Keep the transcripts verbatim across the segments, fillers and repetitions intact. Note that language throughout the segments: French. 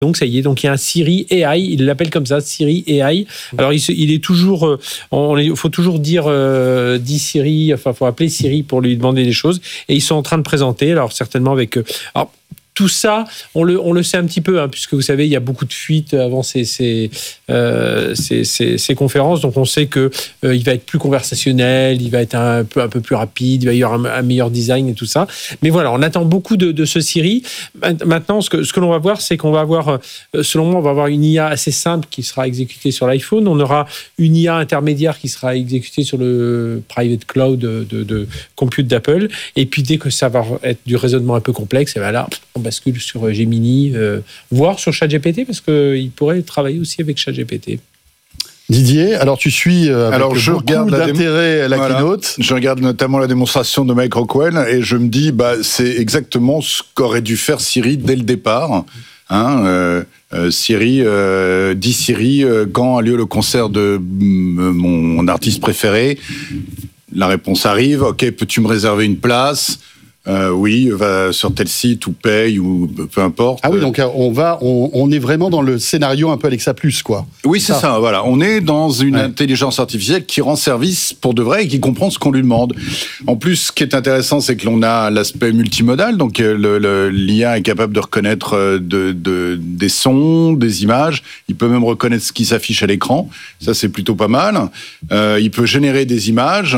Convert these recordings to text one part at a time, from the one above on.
Donc ça y est, donc il y a un Siri A I, il l'appelle comme ça, Siri A I. Alors il, se, il est toujours, il faut toujours dire euh, dit Siri, enfin faut appeler Siri pour lui demander des choses. Et ils sont en train de présenter, alors certainement avec. Alors, tout ça, on le, on le sait un petit peu, hein, puisque vous savez, il y a beaucoup de fuites avant ces, ces, euh, ces, ces, ces conférences. Donc, on sait qu'il euh, va être plus conversationnel, il va être un peu, un peu plus rapide, il va y avoir un, un meilleur design et tout ça. Mais voilà, on attend beaucoup de, de ce Siri. Maintenant, ce que, ce que l'on va voir, c'est qu'on va avoir, selon moi, on va avoir une I A assez simple qui sera exécutée sur l'iPhone. On aura une I A intermédiaire qui sera exécutée sur le private cloud de, de, de compute d'Apple. Et puis, dès que ça va être du raisonnement un peu complexe, et bien là, on bascule sur Gemini, euh, voire sur ChatGPT, parce qu'il pourrait travailler aussi avec ChatGPT. Didier, alors tu suis euh, avec alors, je beaucoup regarde la d'intérêt démo... à la voilà. keynote. Je regarde notamment la démonstration de Mike Rockwell et je me dis, bah, c'est exactement ce qu'aurait dû faire Siri dès le départ. Hein, euh, euh, Siri, euh, dis Siri, euh, quand a lieu le concert de euh, mon artiste préféré? La réponse arrive, ok, peux-tu me réserver une place? Euh, oui, va sur tel site ou paye ou peu importe. Ah oui, donc on va, on, on est vraiment dans le scénario un peu Alexa Plus, quoi. Oui, c'est ça. ça. Voilà, on est dans une ouais. intelligence artificielle qui rend service pour de vrai et qui comprend ce qu'on lui demande. En plus, ce qui est intéressant, c'est que l'on a l'aspect multimodal. Donc, le, le, l'I A est capable de reconnaître de, de, des sons, des images. Il peut même reconnaître ce qui s'affiche à l'écran. Ça, c'est plutôt pas mal. Euh, il peut générer des images.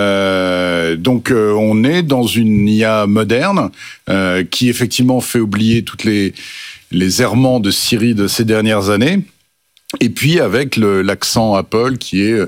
Euh, donc, euh, on est dans une I A moderne, euh, qui effectivement fait oublier toutes les, les errements de Siri de ces dernières années. Et puis avec le, l'accent Apple qui est euh,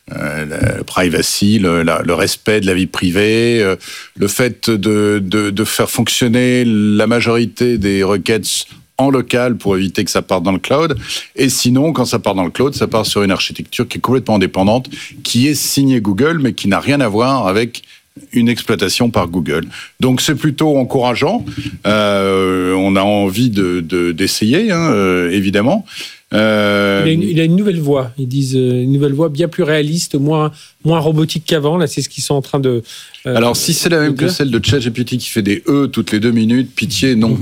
la privacy, le, la, le respect de la vie privée, euh, le fait de, de, de faire fonctionner la majorité des requêtes en local pour éviter que ça parte dans le cloud. Et sinon, quand ça part dans le cloud, ça part sur une architecture qui est complètement indépendante, qui est signée Google, mais qui n'a rien à voir avec une exploitation par Google. Donc c'est plutôt encourageant. Euh, on a envie de, de, d'essayer, hein, euh, évidemment. Euh... Il, a une, il a une nouvelle voix. Ils disent euh, une nouvelle voix bien plus réaliste, moins, moins robotique qu'avant. Là, c'est ce qu'ils sont en train de. Euh, Alors, si c'est la même que celle de ChatGPT qui fait des E toutes les deux minutes, pitié, non.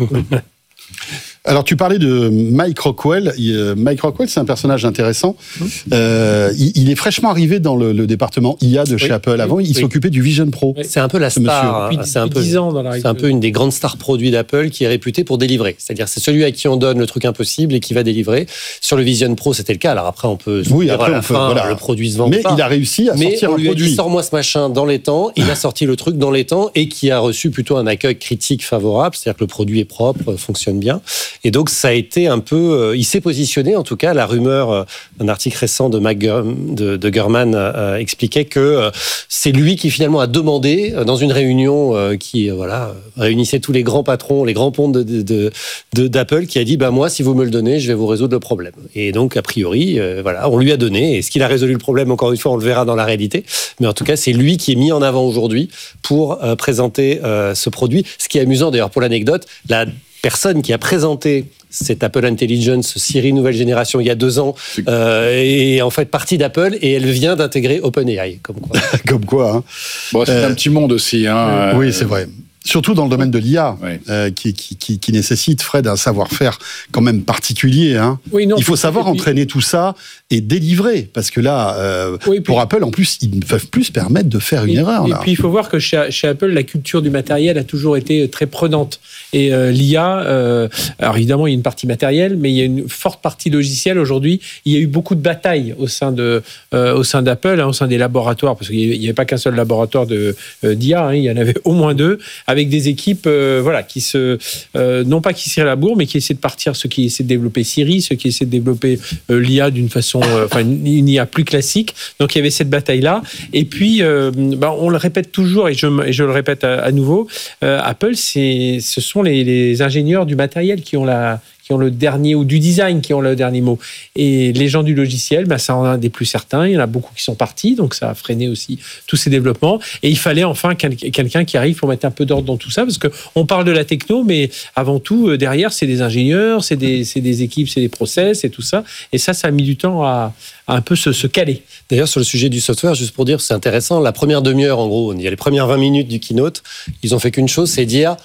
Alors, tu parlais de Mike Rockwell. Mike Rockwell, c'est un personnage intéressant. Mmh. Euh, il, il est fraîchement arrivé dans le, le département I A de chez oui, Apple. Avant, il oui. s'occupait du Vision Pro. C'est un peu la star. Depuis, c'est un peu, dix ans dans la c'est un peu une des grandes stars produits d'Apple qui est réputée pour délivrer. C'est-à-dire, c'est celui à qui on donne le truc impossible et qui va délivrer. Sur le Vision Pro, c'était le cas. Alors après, on peut se oui, dire après, à la on peut, fin, voilà. le produit se vend Mais pas. il a réussi à Mais sortir on un lui produit. a dit, sors-moi ce machin dans les temps. Il a sorti le truc dans les temps et qui a reçu plutôt un accueil critique favorable. C'est-à-dire que le produit est propre, fonctionne bien. Et donc, ça a été un peu, euh, il s'est positionné, en tout cas, la rumeur, euh, un article récent de, Mac, de, de Gurman euh, expliquait que euh, c'est lui qui finalement a demandé, euh, dans une réunion euh, qui euh, voilà, réunissait tous les grands patrons, les grands pontes de, de, de, d'Apple, qui a dit, bah, moi, si vous me le donnez, je vais vous résoudre le problème. Et donc, a priori, euh, voilà, on lui a donné. Est-ce qu'il a résolu le problème? Encore une fois, on le verra dans la réalité. Mais en tout cas, c'est lui qui est mis en avant aujourd'hui pour euh, présenter euh, ce produit. Ce qui est amusant, d'ailleurs, pour l'anecdote, la personne qui a présenté cette Apple Intelligence Siri nouvelle génération il y a deux ans euh, est en fait partie d'Apple et elle vient d'intégrer OpenAI. Comme quoi. Comme quoi. Hein. Bon, c'est euh, un petit monde aussi. Hein, oui, c'est vrai. Surtout dans le domaine de l'I A, ouais. euh, qui, qui, qui, qui nécessite, Fred, un savoir-faire quand même particulier. Hein. Oui, non, il faut savoir puis, entraîner tout ça et délivrer, parce que là, euh, oui, puis, pour Apple, en plus, ils ne peuvent plus se permettre de faire une et, erreur. Et là. puis, il faut voir que chez, chez Apple, la culture du matériel a toujours été très prenante. Et euh, l'I A, euh, alors évidemment, il y a une partie matérielle, mais il y a une forte partie logicielle. Aujourd'hui, il y a eu beaucoup de batailles au sein, de, euh, au sein d'Apple, hein, au sein des laboratoires, parce qu'il n'y avait pas qu'un seul laboratoire de, euh, d'I A, hein, il y en avait au moins deux, avec des équipes Euh, voilà, qui se, euh, non pas qui se tirent la bourre, mais qui essaient de partir, ceux qui essaient de développer Siri, ceux qui essaient de développer euh, l'I A d'une façon, euh, enfin une, une I A plus classique. Donc il y avait cette bataille-là. Et puis, euh, bah, on le répète toujours, et je, et je le répète à, à nouveau, euh, Apple, c'est, ce sont les, les ingénieurs du matériel qui ont la qui ont le dernier, ou du design qui ont le dernier mot. Et les gens du logiciel, bah, ça en a des plus certains, il y en a beaucoup qui sont partis, donc ça a freiné aussi tous ces développements. Et il fallait enfin quel, quelqu'un qui arrive pour mettre un peu d'ordre dans tout ça, parce qu'on parle de la techno, mais avant tout, derrière, c'est des ingénieurs, c'est des, c'est des équipes, c'est des process et tout ça. Et ça, ça a mis du temps à, à un peu se, se caler. D'ailleurs, sur le sujet du software, juste pour dire, c'est intéressant, la première demi-heure, en gros, il y a les premières vingt minutes du keynote, ils ont fait qu'une chose, c'est dire...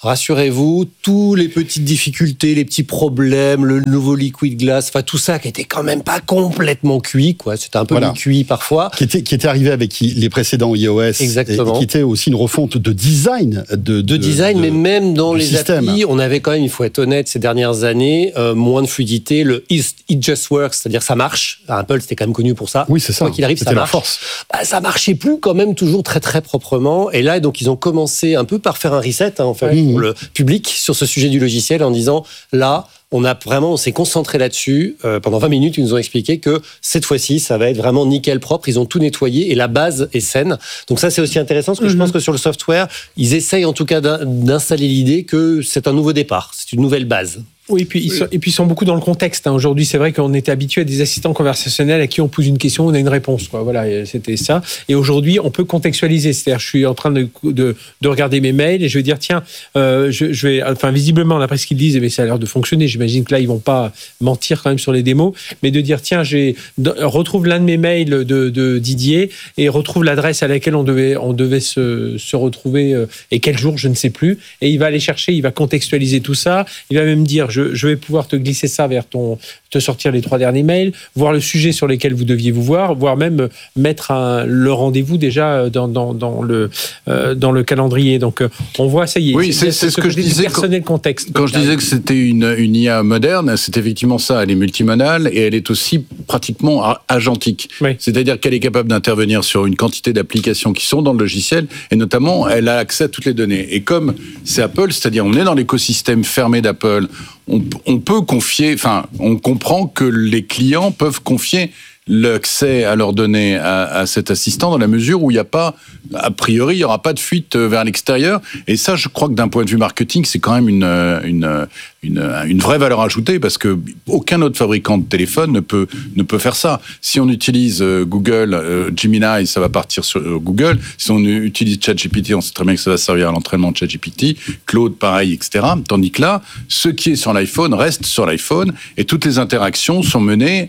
rassurez-vous, tous les petites difficultés, les petits problèmes, le nouveau liquid glass, enfin tout ça qui était quand même pas complètement cuit, quoi. C'était un peu Voilà. cuit parfois. Qui était, qui était arrivé avec les précédents iOS. Exactement. Et, et qui était aussi une refonte de design. De, de, de design, de, mais même dans les système. applis, on avait quand même, il faut être honnête, ces dernières années, euh, moins de fluidité. Le It Just Works, c'est-à-dire ça marche. Apple, c'était quand même connu pour ça. Oui, c'est ça. Quoi qu'il arrive, ça C'était marche. leur force. Bah, ça marchait plus quand même toujours très très proprement. Et là, donc, ils ont commencé un peu par faire un reset, hein, en fait, Mmh. pour le public sur ce sujet du logiciel en disant, là, on a vraiment, on s'est concentré là-dessus. Euh, pendant vingt minutes, ils nous ont expliqué que cette fois-ci, ça va être vraiment nickel propre. Ils ont tout nettoyé et la base est saine. Donc ça, c'est aussi intéressant parce que mmh. je pense que sur le software, ils essayent en tout cas d'installer l'idée que c'est un nouveau départ, c'est une nouvelle base. Oui, et puis, ils sont, et puis ils sont beaucoup dans le contexte. Hein. Aujourd'hui, c'est vrai qu'on était habitué à des assistants conversationnels à qui on pose une question, on a une réponse. Quoi. Voilà, c'était ça. Et aujourd'hui, on peut contextualiser. C'est-à-dire, je suis en train de, de, de regarder mes mails et je vais dire, tiens, euh, je, je vais, enfin, visiblement, d'après ce qu'ils disent, mais ça a l'air de fonctionner. J'imagine que là, ils vont pas mentir quand même sur les démos, mais de dire, tiens, j'ai, retrouve l'un de mes mails de, de Didier et retrouve l'adresse à laquelle on devait, on devait se, se retrouver euh, et quel jour, je ne sais plus. Et il va aller chercher, il va contextualiser tout ça. Il va même dire, Je, je vais pouvoir te glisser ça vers ton, te sortir les trois derniers mails, voir le sujet sur lesquels vous deviez vous voir, voire même mettre un, le rendez-vous déjà dans, dans, dans, le, euh, dans le calendrier. Donc, on voit, ça y est. Oui, c'est, c'est ce que je disais. Personnel contexte. Quand je disais que c'était une, une I A moderne, c'est effectivement ça. Elle est multimodale et elle est aussi pratiquement agentique. Oui. C'est-à-dire qu'elle est capable d'intervenir sur une quantité d'applications qui sont dans le logiciel et notamment, elle a accès à toutes les données. Et comme c'est Apple, c'est-à-dire on est dans l'écosystème fermé d'Apple, On, on peut confier, enfin, on comprend que les clients peuvent confier l'accès à leurs données à, à cet assistant dans la mesure où il n'y a pas, a priori, il n'y aura pas de fuite vers l'extérieur. Et ça, je crois que d'un point de vue marketing, c'est quand même une, une, une, une vraie valeur ajoutée parce que aucun autre fabricant de téléphone ne peut, ne peut faire ça. Si on utilise Google, euh, Gemini, ça va partir sur Google. Si on utilise ChatGPT, on sait très bien que ça va servir à l'entraînement de ChatGPT. Claude, pareil, et cetera. Tandis que là, ce qui est sur l'iPhone reste sur l'iPhone et toutes les interactions sont menées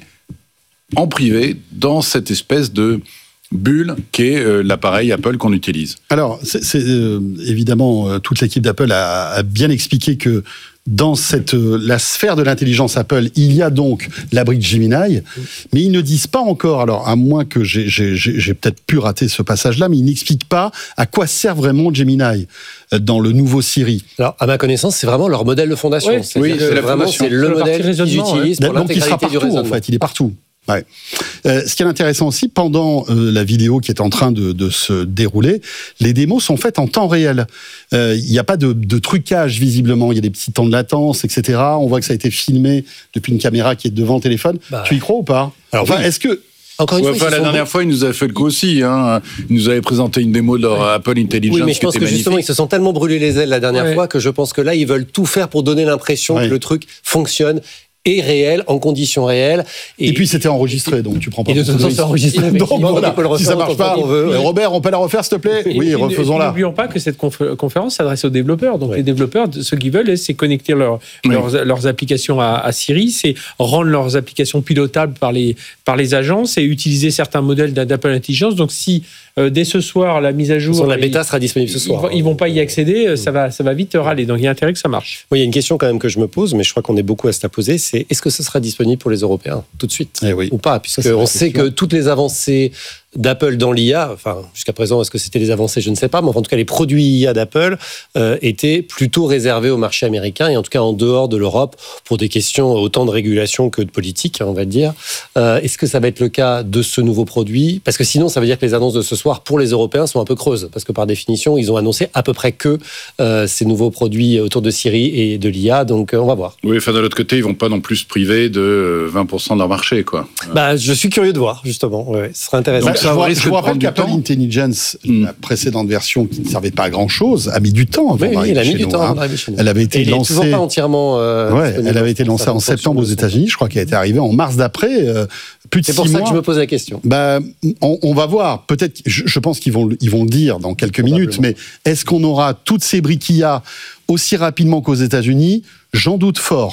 en privé, dans cette espèce de bulle qu'est euh, l'appareil Apple qu'on utilise. Alors, c'est, c'est, euh, évidemment, euh, toute l'équipe d'Apple a, a bien expliqué que dans cette, euh, la sphère de l'intelligence Apple, il y a donc la brique Gemini, mais ils ne disent pas encore, alors à moins que j'ai, j'ai, j'ai, j'ai peut-être pu rater ce passage-là, mais ils n'expliquent pas à quoi sert vraiment Gemini dans le nouveau Siri. Alors, à ma connaissance, c'est vraiment leur modèle de fondation. Oui, c'est, oui, c'est la vraiment, fondation. c'est le C'est modèle qu'ils raisonnement, utilisent ouais. pour Donc il sera l'intégralité du partout, en raisonnement. fait, il est partout. Ouais. Euh, ce qui est intéressant aussi, pendant euh, la vidéo qui est en train de, de se dérouler, les démos sont faites en temps réel. Il euh, n'y a pas de, de trucage, visiblement. Il y a des petits temps de latence, et cetera. On voit que ça a été filmé depuis une caméra qui est devant le téléphone. Bah, tu y crois ou pas? Alors, enfin, oui. est-ce que... Encore une Ouais, fois, enfin, ils la sont dernière bons. fois, il nous a fait le coup aussi. Hein. Il nous avait présenté une démo de leur Ouais. Apple Intelligence Oui, mais je qui pense était que justement, ils magnifique. se sont tellement brûlés les ailes la dernière Ouais. fois que je pense que là, ils veulent tout faire pour donner l'impression Ouais. que le truc fonctionne et réel, en conditions réelles. Et, puis c'était enregistré, donc tu prends pas. Et de beaucoup toute façon, risques. c'est enregistré. Donc effectivement, voilà, on peut le si ça refaire marche autant pas, qu'on veut. euh, Robert, on peut la refaire, s'il te plaît? Et- Oui, et- et refaisons-la. N'oublions pas que cette conf- conférence s'adresse aux développeurs. Donc Ouais. les développeurs, ce qu'ils veulent, c'est connecter leur, Oui. leurs, leurs applications à, à Siri, c'est rendre leurs applications pilotables par les, par les agences et utiliser certains modèles d'Apple Intelligence. Donc si euh, dès ce soir la mise à De toute jour, façon, la ils- bêta sera disponible ce ils, soir. vont- ils vont pas y accéder, ça va, ça va vite râler. Donc il y a intérêt que ça marche. Oui, il y a une question quand même que je me pose, mais je crois qu'on est beaucoup à se la poser, c'est est-ce que ce sera disponible pour les Européens tout de suite Eh oui. ou pas? Ça, c'est Puisqu'on la sait question. que toutes les avancées d'Apple dans l'I A, enfin jusqu'à présent, est-ce que c'était les avancées, je ne sais pas, mais en tout cas les produits I A d'Apple euh, étaient plutôt réservés au marché américain et en tout cas en dehors de l'Europe pour des questions autant de régulation que de politique, on va dire. Euh, est-ce que ça va être le cas de ce nouveau produit? Parce que sinon, ça veut dire que les annonces de ce soir pour les Européens sont un peu creuses, parce que par définition, ils ont annoncé à peu près que euh, ces nouveaux produits autour de Siri et de l'I A, donc euh, on va voir. Oui, enfin, de l'autre côté, ils vont pas non plus se priver de vingt pour cent de leur marché, quoi. Bah, je suis curieux de voir, justement. Ouais, ce serait intéressant. Donc, Bah, ça je vous, risque je vous de rappelle prendre du qu'Apple temps. Intelligence, Mm. la précédente version qui ne servait pas à grand chose, a mis du temps avant Oui, oui, d'arriver il a mis chez du nous, temps hein. avant d'arriver chez nous. Elle avait été Et il est lancée. toujours pas entièrement. euh, Ouais, disponible elle avait en été France, lancée ça en dépend septembre aux de son- États-Unis. Je crois qu'elle était arrivée en mars d'après. euh, plus de C'est six pour ça mois. que je me pose la question. Bah, on, on va voir. Peut-être. Je, je pense qu'ils vont, le- ils vont le dire dans quelques minutes. Mais est-ce qu'on aura toutes ces briques I A aussi rapidement qu'aux États-Unis? J'en doute fort.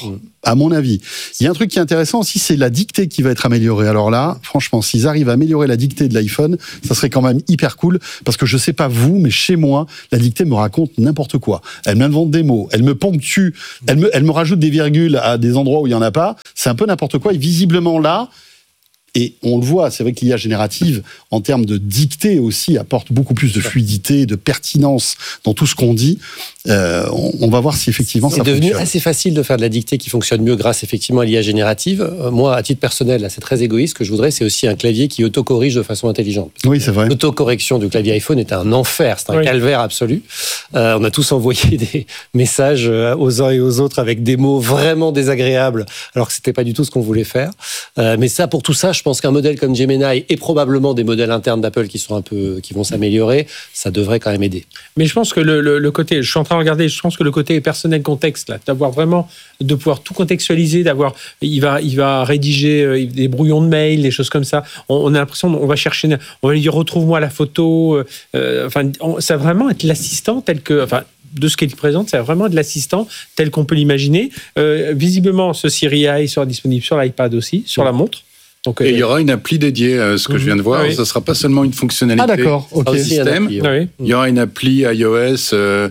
à mon avis. Il y a un truc qui est intéressant aussi, c'est la dictée qui va être améliorée. Alors là, franchement, s'ils arrivent à améliorer la dictée de l'iPhone, ça serait quand même hyper cool, parce que je sais pas vous, mais chez moi, la dictée me raconte n'importe quoi. Elle m'invente des mots, elle me ponctue, elle me, elle me rajoute des virgules à des endroits où il y en a pas. C'est un peu n'importe quoi, et visiblement là, et on le voit, c'est vrai que l'I A générative, en termes de dictée aussi, apporte beaucoup plus de fluidité, de pertinence dans tout ce qu'on dit. Euh, on, on va voir si effectivement c'est ça fonctionne. C'est devenu assez facile de faire de la dictée qui fonctionne mieux grâce effectivement à l'I A générative. Euh, moi, à titre personnel, là, c'est très égoïste. Ce que je voudrais, c'est aussi un clavier qui autocorrige de façon intelligente. Oui, c'est vrai. L'autocorrection du clavier iPhone est un enfer, c'est un oui. calvaire absolu. Euh, on a tous envoyé des messages aux uns et aux autres avec des mots vraiment désagréables, alors que c'était pas du tout ce qu'on voulait faire. Euh, mais ça, pour tout ça, je pense qu'un modèle comme Gemini et probablement des modèles internes d'Apple qui sont un peu, qui vont s'améliorer, ça devrait quand même aider. Mais je pense que le, le, le côté, je suis en train de regarder, je pense que le côté personnel contexte, là, d'avoir vraiment, de pouvoir tout contextualiser, d'avoir, il va, il va rédiger des brouillons de mails, des choses comme ça. On, on a l'impression, on va chercher, on va lui dire retrouve-moi la photo. Euh, enfin, on, ça va vraiment être l'assistant tel que, enfin. De ce qu'il présente, c'est vraiment de l'assistant tel qu'on peut l'imaginer. Euh, visiblement, ce Siri A I sera disponible sur l'iPad aussi, sur la montre. Donc, et euh, il y aura une appli dédiée, euh, ce que mm-hmm. je viens de voir. Ah oui. Ça ne sera pas seulement une fonctionnalité. Ah d'accord, ok. Système. Appli, ah ouais. oui. Il y aura une appli iOS, euh,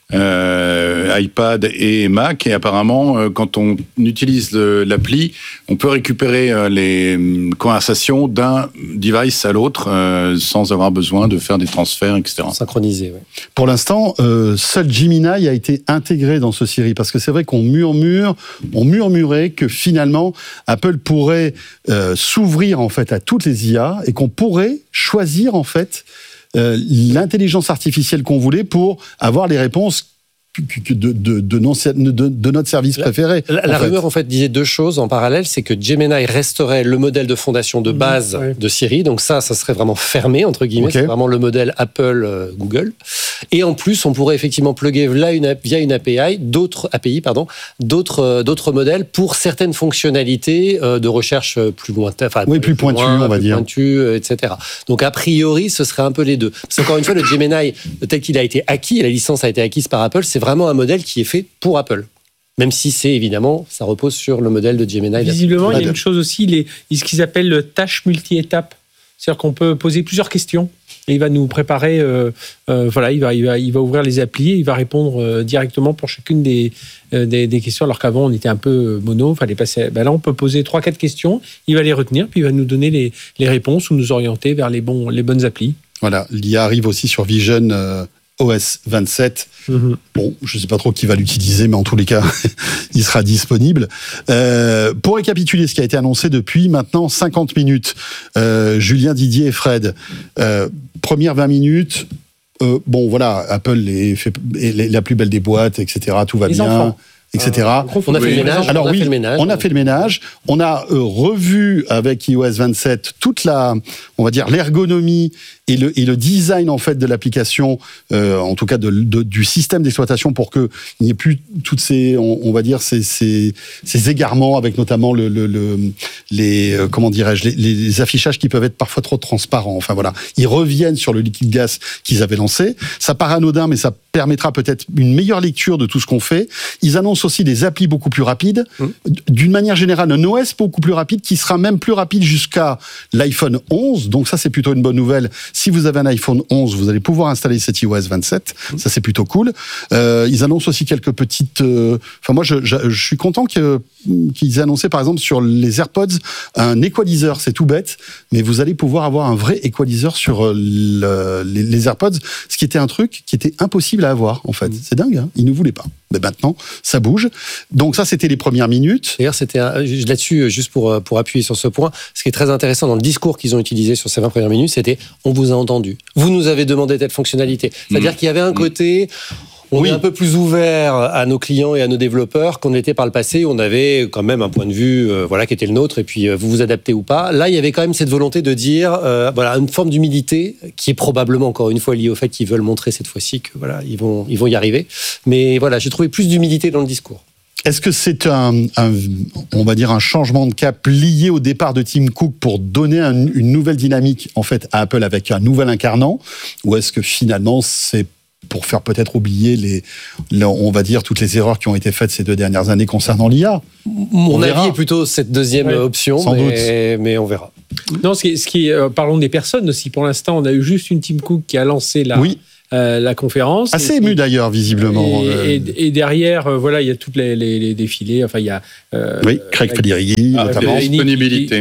euh, iPad et Mac. Et apparemment, euh, quand on utilise le, l'appli, on peut récupérer euh, les conversations d'un device à l'autre euh, sans avoir besoin de faire des transferts, et cetera. Synchronisé, oui. Pour l'instant, euh, seul Gemini a été intégré dans ce Siri, parce que c'est vrai qu'on murmure, on murmurait que finalement Apple pourrait euh, s'ouvrir en fait à toutes les I A et qu'on pourrait choisir en fait euh, l'intelligence artificielle qu'on voulait pour avoir les réponses de, de, de, non, de, de notre service préféré. La, la rumeur, en fait, disait deux choses en parallèle. C'est que Gemini resterait le modèle de fondation de base mmh, ouais. de Siri. Donc ça, ça serait vraiment fermé, entre guillemets. Okay. C'est vraiment le modèle Apple, euh, Google. Et en plus, on pourrait effectivement plugger via une, via une A P I, d'autres A P I, pardon, d'autres, euh, d'autres modèles pour certaines fonctionnalités euh, de recherche plus lointaines. Enfin, oui, plus, plus pointues, on va plus dire. Pointues, euh, et cetera. Donc, a priori, ce serait un peu les deux. Parce qu'encore une fois, le Gemini, tel qu'il a été acquis, et la licence a été acquise par Apple, c'est vraiment un modèle qui est fait pour Apple. Même si c'est évidemment, ça repose sur le modèle de Gemini. Visiblement, il y a une chose aussi, les, ce qu'ils appellent le tâche multi-étape. C'est-à-dire qu'on peut poser plusieurs questions et il va nous préparer, euh, euh, voilà, il va, il, va, il va ouvrir les applis et il va répondre euh, directement pour chacune des, euh, des, des questions, alors qu'avant on était un peu mono, fallait passer. Ben là, on peut poser trois, quatre questions, il va les retenir, puis il va nous donner les, les réponses ou nous orienter vers les, bons, les bonnes applis. Voilà, l'I A arrive aussi sur Vision euh, O S vingt-sept. Mmh. Bon, je ne sais pas trop qui va l'utiliser, mais en tous les cas, il sera disponible. Euh, pour récapituler ce qui a été annoncé depuis maintenant cinquante minutes, euh, Julien, Didier et Fred, euh, première vingt minutes, euh, bon voilà, Apple est, fait, est la plus belle des boîtes, et cetera. Tout va Les bien. enfants. et cetera. Euh, on a fait oui. le ménage. Alors on a oui, fait le ménage. on a fait le ménage. On a euh, revu avec i O S vingt-sept toute la, on va dire, l'ergonomie et le, et le design en fait de l'application, euh, en tout cas de, de, du système d'exploitation, pour que il n'y ait plus toutes ces, on, on va dire ces, ces, ces égarements avec notamment le, le, le les, euh, comment dirais-je, les, les affichages qui peuvent être parfois trop transparents. Enfin voilà, ils reviennent sur le liquide gas qu'ils avaient lancé. Ça paraît anodin, mais ça permettra peut-être une meilleure lecture de tout ce qu'on fait. Ils annoncent aussi des applis beaucoup plus rapides. Mmh. D'une manière générale, un O S beaucoup plus rapide qui sera même plus rapide jusqu'à l'iPhone onze. Donc ça, c'est plutôt une bonne nouvelle. Si vous avez un iPhone onze, vous allez pouvoir installer cet i O S vingt-sept. Mmh. Ça, c'est plutôt cool. Euh, ils annoncent aussi quelques petites... Euh... Enfin, moi, je, je, je suis content que, qu'ils aient annoncé, par exemple, sur les AirPods, un equalizer. C'est tout bête, mais vous allez pouvoir avoir un vrai equalizer sur le, les, les AirPods, ce qui était un truc qui était impossible à avoir, en fait. Mmh. C'est dingue, hein. Ils ne voulaient pas. Mais maintenant, ça bouge. Donc ça, c'était les premières minutes. D'ailleurs, c'était un, là-dessus, juste pour, pour appuyer sur ce point, ce qui est très intéressant dans le discours qu'ils ont utilisé sur ces vingt premières minutes, c'était « on vous a entendu, vous nous avez demandé telle fonctionnalité ». C'est-à-dire mmh. qu'il y avait un côté... On oui. est un peu plus ouvert à nos clients et à nos développeurs qu'on était par le passé. On avait quand même un point de vue, euh, voilà, qui était le nôtre. Et puis, euh, vous vous adaptez ou pas. Là, il y avait quand même cette volonté de dire, euh, voilà, une forme d'humilité qui est probablement encore une fois liée au fait qu'ils veulent montrer cette fois-ci que voilà, ils vont, ils vont y arriver. Mais voilà, j'ai trouvé plus d'humilité dans le discours. Est-ce que c'est un, un, on va dire, un changement de cap lié au départ de Tim Cook pour donner un, une nouvelle dynamique en fait à Apple avec un nouvel incarnant, ou est-ce que finalement c'est pour faire peut-être oublier les, les, on va dire, toutes les erreurs qui ont été faites ces deux dernières années concernant l'I A. Mon avis est plutôt cette deuxième ouais, option, sans mais, doute. mais on verra. Non, ce qui, ce qui euh, parlons des personnes aussi. Pour l'instant, on a eu juste une Tim Cook qui a lancé la, oui. euh, la conférence. Assez ému d'ailleurs, visiblement. Et, euh... et, et derrière, euh, voilà, il y a toutes les, les, les défilés. Enfin, il y a. Euh, oui, Craig Federighi, ah, notamment. La disponibilité.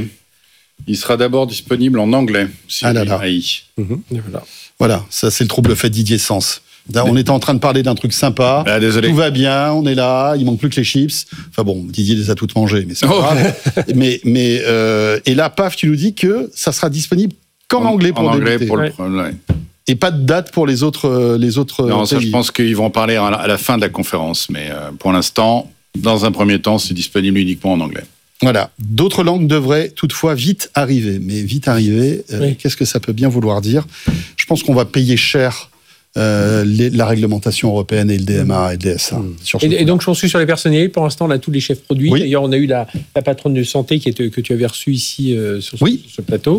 Il sera d'abord disponible en anglais. Ah là là. Mm-hmm. Voilà. Voilà, ça c'est le trouble fait Didier Sens. On était en train de parler d'un truc sympa. Ah, désolé. Tout va bien, on est là, il manque plus que les chips. Enfin bon, Didier les a toutes mangées, mais c'est pas oh. grave. mais, mais, euh, et là, paf, tu nous dis que ça sera disponible qu'en en, anglais pour en débuter. anglais pour ouais. le ouais. Et pas de date pour les autres, les autres non, pays. ça, je pense qu'ils vont en parler à la fin de la conférence. Mais euh, pour l'instant, dans un premier temps, c'est disponible uniquement en anglais. Voilà. D'autres langues devraient toutefois vite arriver. Mais vite arriver, euh, oui. qu'est-ce que ça peut bien vouloir dire ? Je pense qu'on va payer cher Euh, les, la réglementation européenne et le D M A et le D S A. Mmh. Sur et, et donc, je suis sur les personnels. Pour l'instant, on a tous les chefs produits. Oui. D'ailleurs, on a eu la, la patronne de santé qui était, que tu avais reçue ici euh, sur, oui. sur ce plateau.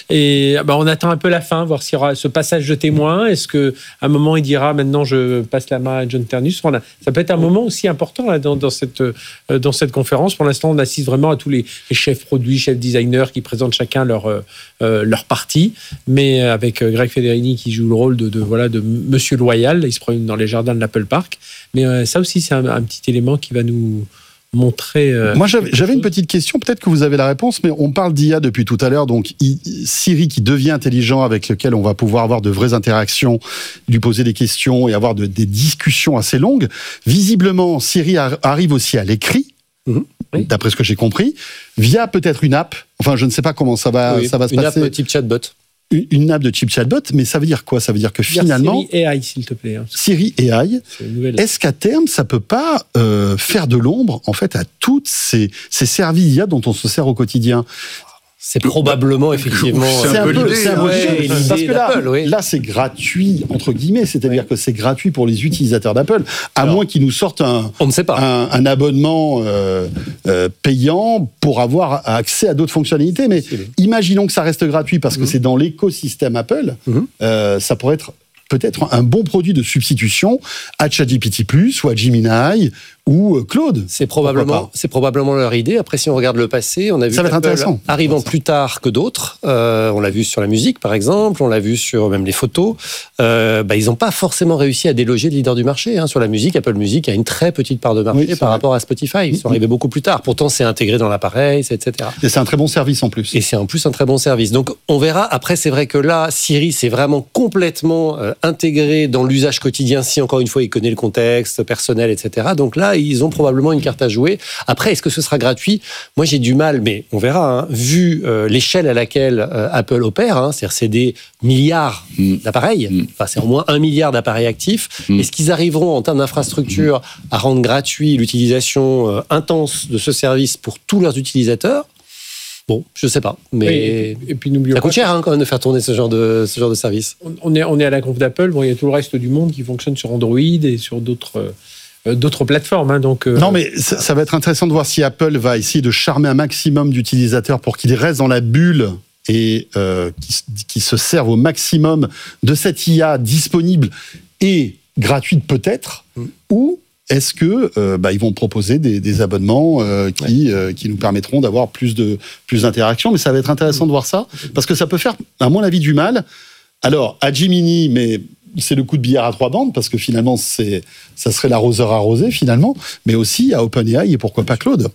Et bah, on attend un peu la fin, voir s'il y aura ce passage de témoin. Est-ce qu'à un moment, il dira maintenant, je passe la main à John Ternus. On a, ça peut être un moment aussi important là, dans, dans, cette, euh, dans cette conférence. Pour l'instant, on assiste vraiment à tous les, les chefs produits, chefs designers qui présentent chacun leur, euh, leur partie. Mais avec Greg Federighi qui joue le rôle de, de, voilà, de Monsieur Loyal. Il se promène dans les jardins de l'Apple Park. Mais euh, ça aussi, c'est un, un petit élément qui va nous montrer... Euh, Moi, j'avais, j'avais une petite question. Peut-être que vous avez la réponse, mais on parle d'I A depuis tout à l'heure. Donc, I, Siri qui devient intelligent, avec lequel on va pouvoir avoir de vraies interactions, lui poser des questions et avoir de, des discussions assez longues. Visiblement, Siri a, arrive aussi à l'écrit, mmh, oui. d'après ce que j'ai compris, via peut-être une app. Enfin, je ne sais pas comment ça va, oui, ça va se une passer. Une app type chatbot. Une, une app de type chatbot, mais ça veut dire quoi ? Ça veut dire que finalement... Siri A I, s'il te plaît. Hein. Siri A I, est-ce qu'à terme, ça peut pas euh, faire de l'ombre, en fait, à toutes ces, ces services I A dont on se sert au quotidien ? C'est probablement, effectivement... C'est un peu l'idée. C'est un peu ouais, l'idée. Parce que là, oui. là, c'est gratuit, entre guillemets, c'est-à-dire oui. que c'est gratuit pour les utilisateurs d'Apple, à Alors, moins qu'ils nous sortent un, on ne sait pas. un, un abonnement euh, euh, payant pour avoir accès à d'autres fonctionnalités. Mais imaginons que ça reste gratuit parce que mmh. c'est dans l'écosystème Apple, mmh. euh, ça pourrait être peut-être un bon produit de substitution à ChatGPT plus, ou à Gemini, ou Claude. C'est probablement, c'est probablement leur idée. Après, si on regarde le passé, on a vu ça va être intéressant. Arrivant plus tard que d'autres. Euh, on l'a vu sur la musique, par exemple. On l'a vu sur même les photos. Euh, bah, ils n'ont pas forcément réussi à déloger le leader du marché. Hein. Sur la musique, Apple Music a une très petite part de marché oui, par vrai. rapport à Spotify. Ils sont arrivés beaucoup plus tard. Pourtant, c'est intégré dans l'appareil, et cetera. Et c'est un très bon service en plus. Et c'est en plus un très bon service. Donc, on verra. Après, c'est vrai que là, Siri, c'est vraiment complètement euh, intégré dans l'usage quotidien. Si, encore une fois, il connaît le contexte personnel, et cetera. Donc là, ils ont probablement une carte à jouer. Après, est-ce que ce sera gratuit ? Moi, j'ai du mal, mais on verra, hein, vu euh, l'échelle à laquelle euh, Apple opère, hein, c'est-à-dire c'est des milliards mmh. d'appareils, mmh. enfin c'est au moins un milliard d'appareils actifs, mmh. est-ce qu'ils arriveront en termes d'infrastructure mmh. à rendre gratuit l'utilisation euh, intense de ce service pour tous leurs utilisateurs ? Bon, je sais pas, mais oui, et, puis, et puis n'oublions ça coûte pas cher hein, quand même de faire tourner ce genre de ce genre de service. On est on est à la conf d'Apple, bon il y a tout le reste du monde qui fonctionne sur Android et sur d'autres euh, d'autres plateformes. Hein, donc, euh... Non, mais ça, ça va être intéressant de voir si Apple va essayer de charmer un maximum d'utilisateurs pour qu'ils restent dans la bulle et euh, qui, qui se servent au maximum de cette I A disponible et gratuite peut-être, mm. ou est-ce que euh, bah, ils vont proposer des, des abonnements euh, qui, ouais. euh, qui nous permettront d'avoir plus de plus d'interactions ? Mais ça va être intéressant de voir ça, parce que ça peut faire, à mon avis, du mal. Alors, à Gemini, mais c'est le coup de billard à trois bandes, parce que finalement, c'est, ça serait l'arroseur arrosé, finalement, mais aussi à OpenAI et pourquoi pas Claude.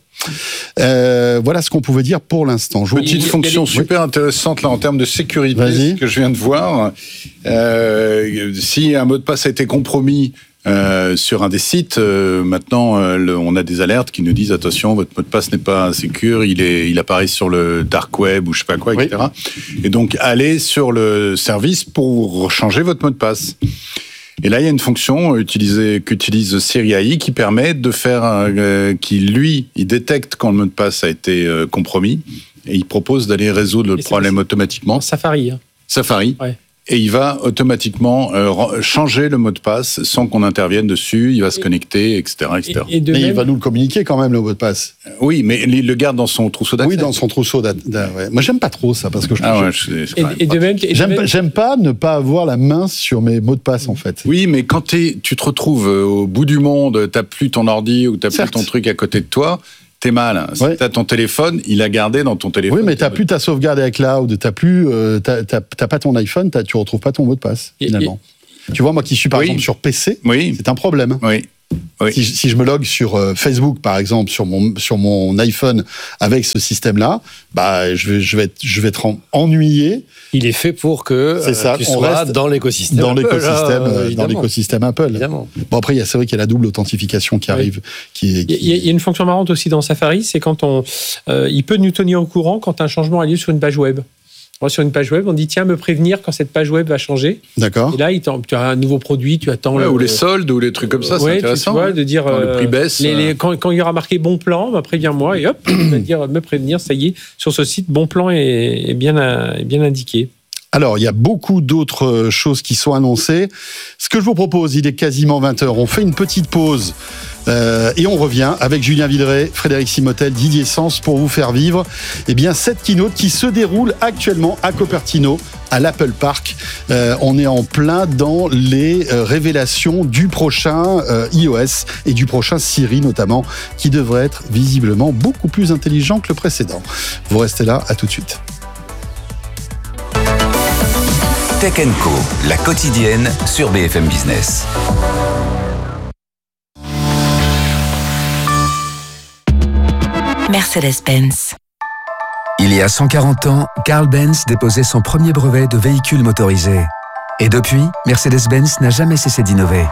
Euh, voilà ce qu'on pouvait dire pour l'instant. Je Petite fonction super oui. intéressante là en termes de sécurité, Vas-y. que je viens de voir. Euh, si un mot de passe a été compromis Euh, sur un des sites, euh, maintenant, euh, le, on a des alertes qui nous disent attention, votre mot de passe n'est pas sécure, il est, il apparaît sur le dark web ou je sais pas quoi, et cetera. Oui. Et donc, allez sur le service pour changer votre mot de passe. Et là, il y a une fonction utilisée, qu'utilise Siri A I qui permet de faire, euh, qui lui, il détecte quand le mot de passe a été euh, compromis et il propose d'aller résoudre le et problème automatiquement. Safari. Hein. Safari. Ouais. et il va automatiquement euh, changer le mot de passe sans qu'on intervienne dessus. Il va se connecter, et cetera, et cetera. Et, et de mais même, il va nous le communiquer quand même, le mot de passe. Oui, mais il le garde dans son trousseau d'accès. Oui, dans son trousseau d'accès. Ouais. Moi, j'aime pas trop ça parce que je. Ah ouais, je... je, c'est et, quand même et de même, et de J'aime, même- pas, j'aime pas ne pas avoir la main sur mes mots de passe en fait. Oui, mais quand t'es, tu te retrouves au bout du monde, t'as plus ton ordi ou t'as plus Certes. ton truc à côté de toi, t'es mal. Si Ouais. t'as ton téléphone, il a gardé dans ton téléphone. Oui, mais t'as plus ta sauvegarde avec cloud, t'as plus, euh, t'as, t'as, t'as pas ton iPhone, t'as, tu retrouves pas ton mot de passe Et- finalement. Tu vois, moi qui suis par Oui. exemple sur P C, Oui, c'est un problème. oui. Oui. Si, je- si je me log sur euh, Facebook, par exemple, sur mon, sur mon iPhone avec ce système-là, bah, je vais, je vais être, je vais être en- ennuyé Il est fait pour que C'est euh, ça, tu on sois reste dans l'écosystème. dans Apple, l'écosystème, là, euh, dans évidemment. l'écosystème Apple. Évidemment. Bon, après, il y a- c'est vrai qu'il y a la double authentification qui Oui. arrive. Qui est, il y, a- qui- il y a une fonction marrante aussi dans Safari, c'est quand on, euh, il peut nous tenir au courant quand un changement a lieu sur une page web. Alors, sur une page web, on dit tiens, me prévenir quand cette page web va changer. D'accord. Et là, il t'en- tu as un nouveau produit, tu attends Ouais, le, ou les soldes ou les trucs comme ça, c'est Ouais, tu- intéressant. Tu vois, hein. de dire Quand le euh, prix baisse. les- les- euh, quand, quand il y aura marqué bon plan, bah, préviens-moi et hop, il va dire me prévenir. Ça y est, sur ce site, bon plan est, est bien, euh, est bien indiqué. Alors, il y a beaucoup d'autres euh, choses qui sont annoncées. Ce que je vous propose, il est quasiment vingt heures. On fait une petite pause euh, et on revient avec Julien Villeray, Frédéric Simotel, Didier Sens pour vous faire vivre eh bien, cette keynote qui se déroule actuellement à Cupertino, à l'Apple Park. Euh, on est en plein dans les euh, révélations du prochain euh, iOS et du prochain Siri notamment, qui devrait être visiblement beaucoup plus intelligent que le précédent. Vous restez là, à tout de suite. Tech and Co, la quotidienne sur B F M Business. Mercedes-Benz. Il y a cent quarante ans, Carl Benz déposait son premier brevet de véhicule motorisé. Et depuis, Mercedes-Benz n'a jamais cessé d'innover.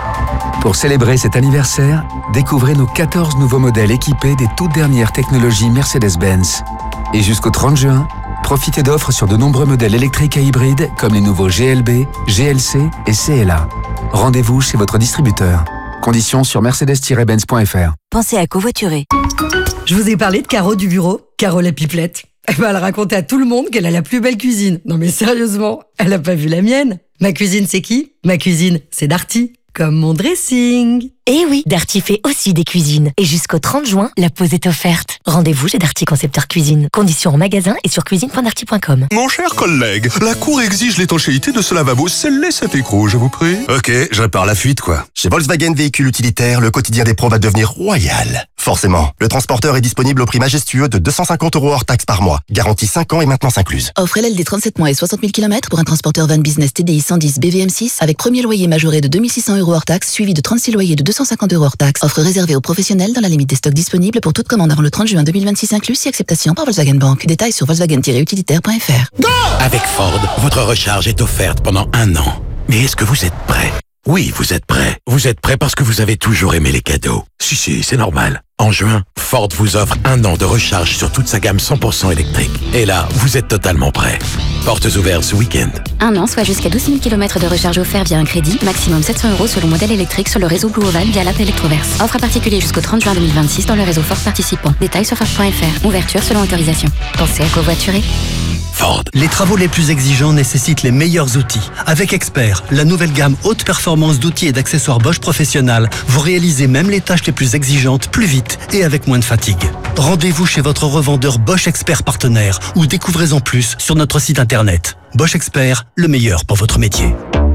Pour célébrer cet anniversaire, découvrez nos quatorze nouveaux modèles équipés des toutes dernières technologies Mercedes-Benz. Et jusqu'au trente juin, profitez d'offres sur de nombreux modèles électriques et hybrides comme les nouveaux G L B, G L C et C L A. Rendez-vous chez votre distributeur. Conditions sur mercedes tiret benz point f r. Pensez à covoiturer. Je vous ai parlé de Caro du bureau, Caro la pipelette. Eh ben, elle racontait à tout le monde qu'elle a la plus belle cuisine. Non mais sérieusement, elle a pas vu la mienne. Ma cuisine, c'est qui? Ma cuisine, c'est Darty. Comme mon dressing. Eh oui, Darty fait aussi des cuisines. Et jusqu'au trente juin, la pause est offerte. Rendez-vous chez Darty Concepteur Cuisine. Conditions en magasin et sur cuisine point darty point com. Mon cher collègue, la Cour exige l'étanchéité de ce lavabo. Scellez cet écrou, je vous prie. Ok, je répare la fuite, quoi. Chez Volkswagen Véhicules Utilitaires, le quotidien des pros va devenir royal. Forcément, le transporteur est disponible au prix majestueux de deux cent cinquante euros hors taxe par mois. Garantie cinq ans et maintenance incluse. Offre L L D trente-sept mois et soixante mille kilomètres pour un transporteur van business T D I cent dix B V M six avec premier loyer majoré de deux mille six cents euros hors taxe, suivi de trente-six loyers de deux cent cinquante euros hors taxe. Offre réservée aux professionnels dans la limite des stocks disponibles pour toute commande avant le trente juin deux mille vingt-six inclus, si acceptation par Volkswagen Bank. Détails sur volkswagen tiret utilitaire point f r. Avec Ford, votre recharge est offerte pendant un an. Mais est-ce que vous êtes prêt? Oui, vous êtes prêt. Vous êtes prêt parce que vous avez toujours aimé les cadeaux. Si, si, c'est normal. En juin, Ford vous offre un an de recharge sur toute sa gamme cent pour cent électrique. Et là, vous êtes totalement prêt. Portes ouvertes ce week-end. Un an, soit jusqu'à douze mille kilomètres de recharge offert via un crédit, maximum sept cents euros selon modèle électrique sur le réseau Blue Oval via l'app Electroverse. Offre à particulier jusqu'au trente juin deux mille vingt-six dans le réseau Ford participant. Détails sur Ford point f r. Ouverture selon autorisation. Pensez à covoiturer. Ford. Les travaux les plus exigeants nécessitent les meilleurs outils. Avec Expert, la nouvelle gamme haute performance d'outils et d'accessoires Bosch Professionnel, vous réalisez même les tâches les plus exigeantes plus vite et avec moins de fatigue. Rendez-vous chez votre revendeur Bosch Expert partenaire ou découvrez-en plus sur notre site internet. Bosch Expert, le meilleur pour votre métier.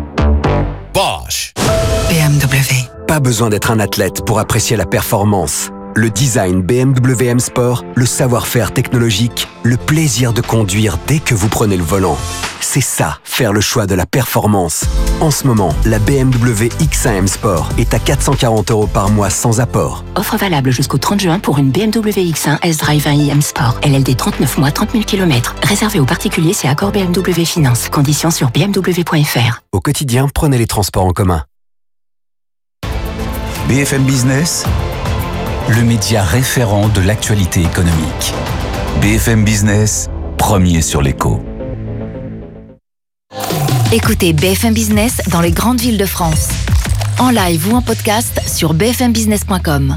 Bosch. B M W. Pas besoin d'être un athlète pour apprécier la performance. Le design B M W M Sport, le savoir-faire technologique, le plaisir de conduire dès que vous prenez le volant. C'est ça, faire le choix de la performance. En ce moment, la B M W X un M Sport est à quatre cent quarante euros par mois sans apport. Offre valable jusqu'au trente juin pour une B M W X un S-Drive un i M Sport. L L D trente-neuf mois, trente mille kilomètres. Réservé aux particuliers, c'est accord B M W Finance. Conditions sur b m w point f r. Au quotidien, prenez les transports en commun. B F M Business, le média référent de l'actualité économique. B F M Business, premier sur l'écho. Écoutez B F M Business dans les grandes villes de France. En live ou en podcast sur b f m business point com.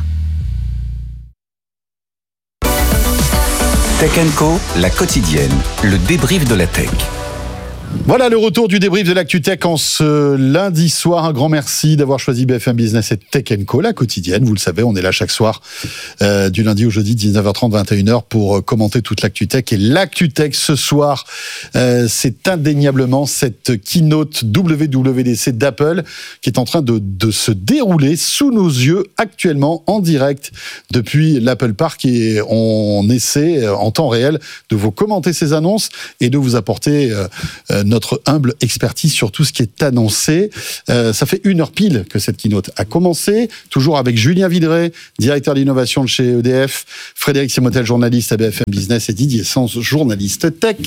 Tech and Co, la quotidienne, le débrief de la tech. Voilà le retour du débrief de l'ActuTech en ce lundi soir. Un grand merci d'avoir choisi B F M Business et Tech and Co, la quotidienne. Vous le savez, on est là chaque soir euh, du lundi au jeudi, dix-neuf heures trente, vingt et une heures pour commenter toute l'ActuTech. Et l'ActuTech ce soir, euh, c'est indéniablement cette keynote W W D C d'Apple qui est en train de, de se dérouler sous nos yeux actuellement en direct depuis l'Apple Park. Et on essaie en temps réel de vous commenter ces annonces et de vous apporter euh, euh, notre humble expertise sur tout ce qui est annoncé. Euh, ça fait une heure pile que cette keynote a commencé, toujours avec Julien Vidret, directeur d'innovation de chez E D F, Frédéric Simotel, journaliste à B F M Business, et Didier Sens, journaliste tech.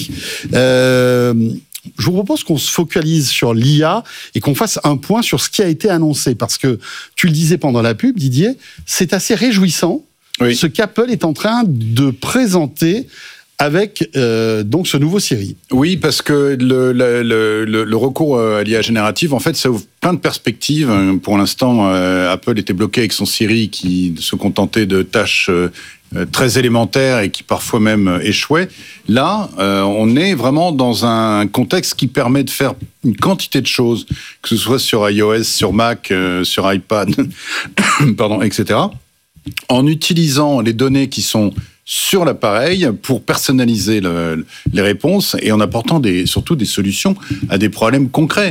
Euh, je vous propose qu'on se focalise sur l'I A et qu'on fasse un point sur ce qui a été annoncé, parce que tu le disais pendant la pub, Didier, c'est assez réjouissant, oui, ce qu'Apple est en train de présenter avec euh, donc ce nouveau Siri. Oui, parce que le, le, le, le recours à l'I A générative, en fait, ça ouvre plein de perspectives. Pour l'instant, euh, Apple était bloqué avec son Siri qui se contentait de tâches euh, très élémentaires et qui parfois même échouaient. Là, euh, on est vraiment dans un contexte qui permet de faire une quantité de choses, que ce soit sur iOS, sur Mac, euh, sur iPad, pardon, et cetera, en utilisant les données qui sont sur l'appareil pour personnaliser le, les réponses et en apportant des, surtout des solutions à des problèmes concrets.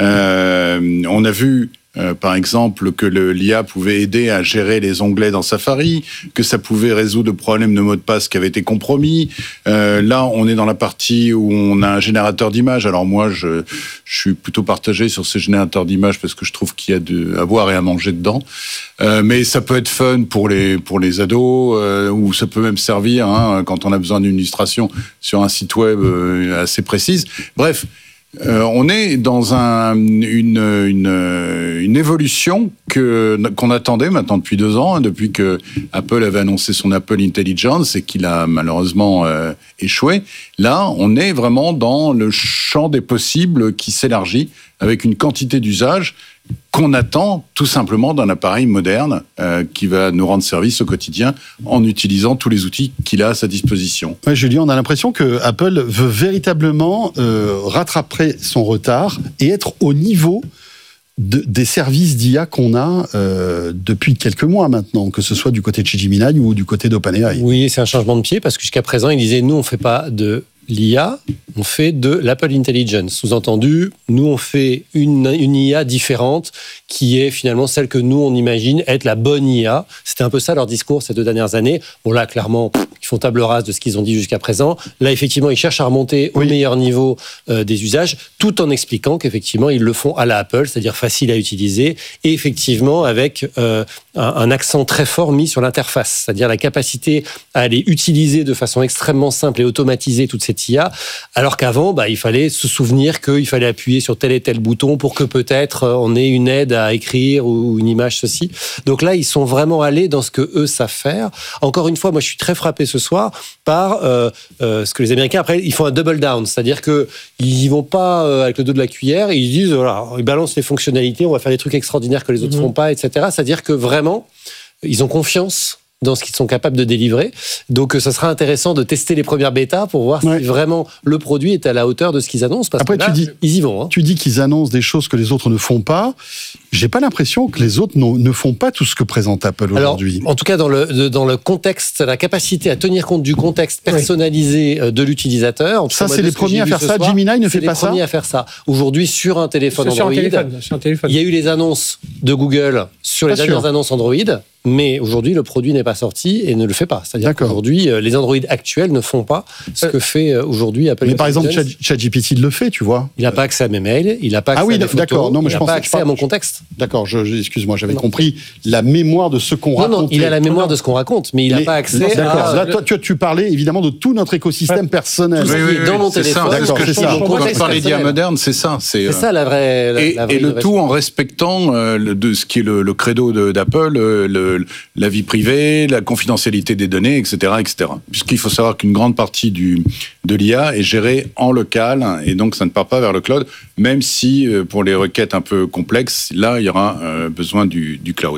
Euh, on a vu Euh, par exemple, que le, l'I A pouvait aider à gérer les onglets dans Safari, que ça pouvait résoudre le problème de mot de passe qui avait été compromis. Euh, là, on est dans la partie où on a un générateur d'images. Alors moi, je, je suis plutôt partagé sur ces générateurs d'images parce que je trouve qu'il y a de, à boire et à manger dedans. Euh, mais ça peut être fun pour les, pour les ados, euh, ou ça peut même servir hein, quand on a besoin d'une illustration sur un site web euh, assez précise. Bref, Euh, on est dans un, une, une, une évolution que, qu'on attendait maintenant depuis deux ans, hein, depuis que Apple avait annoncé son Apple Intelligence et qu'il a malheureusement euh, échoué. Là, on est vraiment dans le champ des possibles qui s'élargit avec une quantité d'usages qu'on attend tout simplement d'un appareil moderne euh, qui va nous rendre service au quotidien en utilisant tous les outils qu'il a à sa disposition. Ouais, Julien, on a l'impression que Apple veut véritablement euh, rattraper son retard et être au niveau de, des services d'I A qu'on a euh, depuis quelques mois maintenant, que ce soit du côté de chez Gemini ou du côté d'OpenAI. Oui, c'est un changement de pied parce que jusqu'à présent, il disait nous, on ne fait pas de l'I A, on fait de l'Apple Intelligence. Sous-entendu, nous, on fait une, une I A différente qui est finalement celle que nous, on imagine être la bonne I A. C'était un peu ça leur discours ces deux dernières années. Bon, là, clairement, pff, ils font table rase de ce qu'ils ont dit jusqu'à présent. Là, effectivement, ils cherchent à remonter au oui. meilleur niveau euh, des usages, tout en expliquant qu'effectivement, ils le font à la Apple, c'est-à-dire facile à utiliser, et effectivement, avec euh, un, un accent très fort mis sur l'interface, c'est-à-dire la capacité à aller utiliser de façon extrêmement simple et automatisée toutes ces I A, alors qu'avant, bah, il fallait se souvenir qu'il fallait appuyer sur tel et tel bouton pour que peut-être on ait une aide à écrire ou une image, ceci. Donc là, ils sont vraiment allés dans ce que eux savent faire. Encore une fois, moi, je suis très frappé ce soir par euh, euh, ce que les Américains, après, ils font un double down, c'est-à-dire qu'ils n'y vont pas euh, avec le dos de la cuillère, ils disent, voilà, ils balancent les fonctionnalités, on va faire des trucs extraordinaires que les autres ne mmh. font pas, et cetera. C'est-à-dire que vraiment, ils ont confiance dans ce qu'ils sont capables de délivrer. Donc, ça sera intéressant de tester les premières bêtas pour voir ouais. si vraiment le produit est à la hauteur de ce qu'ils annoncent. Parce Après, que là, tu dis, ils y vont. Hein. Tu dis qu'ils annoncent des choses que les autres ne font pas. J'ai pas l'impression que les autres ne font pas tout ce que présente Apple aujourd'hui. Alors, en tout cas, dans le, dans le contexte, la capacité à tenir compte du contexte personnalisé oui. de l'utilisateur. Ça, c'est les premiers à faire ça. Soir, Gemini ne fait pas ça. C'est les premiers à faire ça. Aujourd'hui, sur un téléphone sur Android, un téléphone, sur un téléphone. Il y a eu les annonces de Google sur les pas dernières sûr. annonces Android. Mais aujourd'hui, le produit n'est pas sorti et ne le fait pas. C'est-à-dire D'accord. qu'aujourd'hui, les Android actuels ne font pas ce que fait aujourd'hui Apple. Mais par exemple, ChatGPT le fait, tu vois. Il n'a pas accès à mes mails, il n'a pas accès ah oui, à mes photos, non, mais il n'a pas accès à mon contexte. D'accord, je, je, excuse-moi, j'avais non. compris la mémoire de ce qu'on non, raconte. Non, il a la mémoire de ce qu'on raconte, mais il n'a pas accès non, d'accord. à... Là, toi, tu, tu parlais évidemment de tout notre écosystème personnel. Tout ce qui oui, oui, dans mon téléphone. Ça, d'accord, c'est ça. Quand on parle d'I A moderne, c'est ça. C'est ça la vraie... La, et, la vraie et le tout en respectant euh, le, de ce qui est le, le credo de, d'Apple, euh, le, la vie privée, la confidentialité des données, et cetera, et cetera. Puisqu'il faut savoir qu'une grande partie du, de l'I A est gérée en local, et donc ça ne part pas vers le cloud, même si euh, pour les requêtes un peu complexes, là, il y aura euh, besoin du, du cloud.